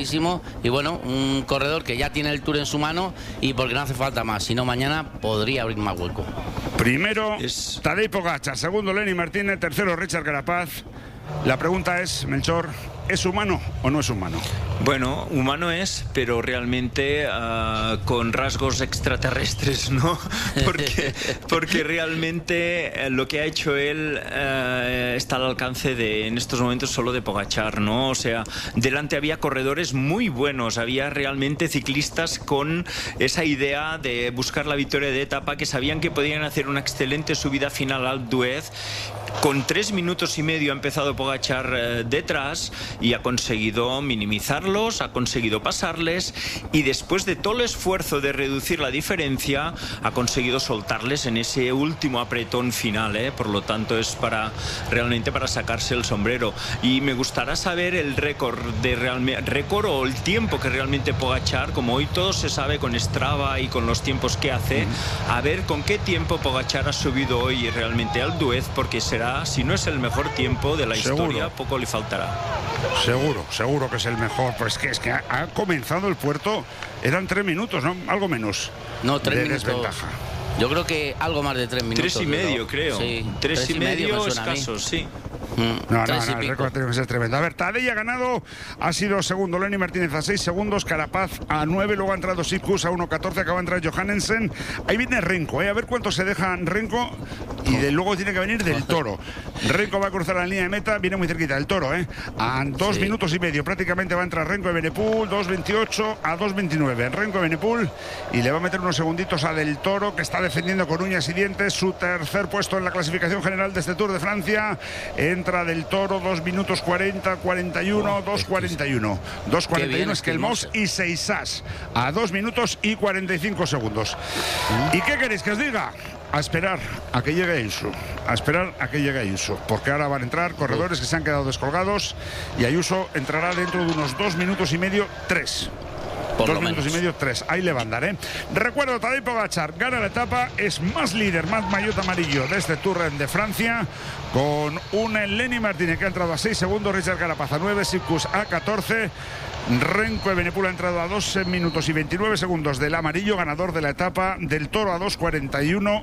clarísimo. Y bueno, un corredor que ya tiene el Tour en su mano y porque no hace falta más, si no mañana podría abrir más hueco. Primero, Es- Tadej Pogačar. Segundo, Lenny Martínez. Tercero, Richard Carapaz. La pregunta es, Melchor, ¿es humano o no es humano? Bueno, humano es, pero realmente uh, con rasgos extraterrestres, ¿no? Porque, porque realmente eh, lo que ha hecho él uh, está al alcance de, en estos momentos, solo de Pogačar, ¿no? O sea, delante había corredores muy buenos, había realmente ciclistas con esa idea de buscar la victoria de etapa, que sabían que podían hacer una excelente subida final al Duez. Con tres minutos y medio ha empezado Pogačar eh, detrás y ha conseguido minimizarlos, ha conseguido pasarles y después de todo el esfuerzo de reducir la diferencia ha conseguido soltarles en ese último apretón final, ¿eh? Por lo tanto es para realmente para sacarse el sombrero. Y me gustará saber el récord de realme- récord o el tiempo que realmente Pogačar, como hoy todo se sabe con Strava y con los tiempos que hace, a ver con qué tiempo Pogačar ha subido hoy realmente al Duez, porque será, si no es el mejor tiempo de la Seguro. historia, poco le faltará. Seguro, seguro que es el mejor. Pues que es que ha, ha comenzado el puerto, eran tres minutos, ¿no? Algo menos. No, tres de minutos. desventaja. Yo creo que algo más de tres minutos. Tres y pero- medio, creo. Sí, tres, y medio, me suena a mí. escasos, sí. Mm, No, no, tres y no, el pico. récord tiene que ser tremendo. A ver, Tadej ha ganado, ha sido segundo Lenny Martínez a seis segundos, Carapaz a nueve, luego ha entrado Sipkus a uno catorce, acaba de entrar Johannesen. Ahí viene Renko, ¿eh? A ver cuánto se deja Renko y de luego tiene que venir del Toro. Renko va a cruzar la línea de meta, viene muy cerquita del Toro, ¿eh? A dos Sí. minutos y medio prácticamente va a entrar Renko de Benepul, dos veintiocho a dos veintinueve. Renko de Benepul y le va a meter unos segunditos a del Toro, que está defendiendo con uñas y dientes su tercer puesto en la clasificación general de este Tour de Francia. Entra del Toro, dos minutos cuarenta, cuarenta y uno, dos cuarenta y uno. dos cuarenta y uno es que el Moss y Seisas a dos minutos y cuarenta y cinco segundos. ¿Y qué queréis que os diga? A esperar a que llegue Ayuso, a esperar a que llegue Ayuso, porque ahora van a entrar corredores que se han quedado descolgados y Ayuso entrará dentro de unos dos minutos y medio, tres. Por Dos lo minutos menos. y medio, tres. Ahí le van a dar, ¿eh? Recuerdo, Tadej Pogačar gana la etapa, es más líder, más maillot amarillo de este Tour de Francia, con un Lenny Martínez que ha entrado a seis segundos, Richard Carapaz a nueve, Sipkus a catorce. Renko de Benepul ha entrado a dos minutos y veintinueve segundos del amarillo, ganador de la etapa. Del Toro a dos cuarenta y uno.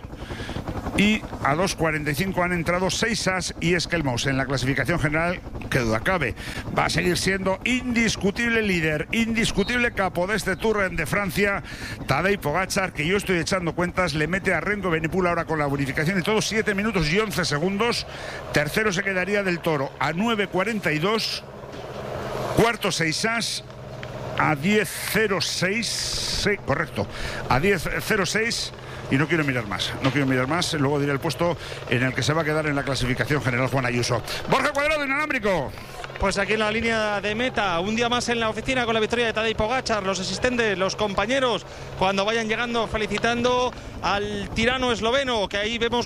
Y a dos cuarenta y cinco han entrado Seisas y Eskelmos en la clasificación general, que duda cabe. Va a seguir siendo indiscutible líder, indiscutible capo de este Tour de Francia, Tadej Pogačar, que yo estoy echando cuentas, le mete a Renko Benepul ahora con la bonificación y todo, siete minutos y once segundos. Tercero se quedaría del Toro a nueve cuarenta y dos. Cuarto Seisas a diez cero seis. Sí, correcto. A diez cero seis. Y no quiero mirar más, no quiero mirar más. Luego diré el puesto en el que se va a quedar en la clasificación general Juan Ayuso. Borja Cuadrado, inalámbrico. Pues aquí en la línea de meta, un día más en la oficina con la victoria de Tadej Pogačar, los asistentes, los compañeros, cuando vayan llegando felicitando al tirano esloveno, que ahí vemos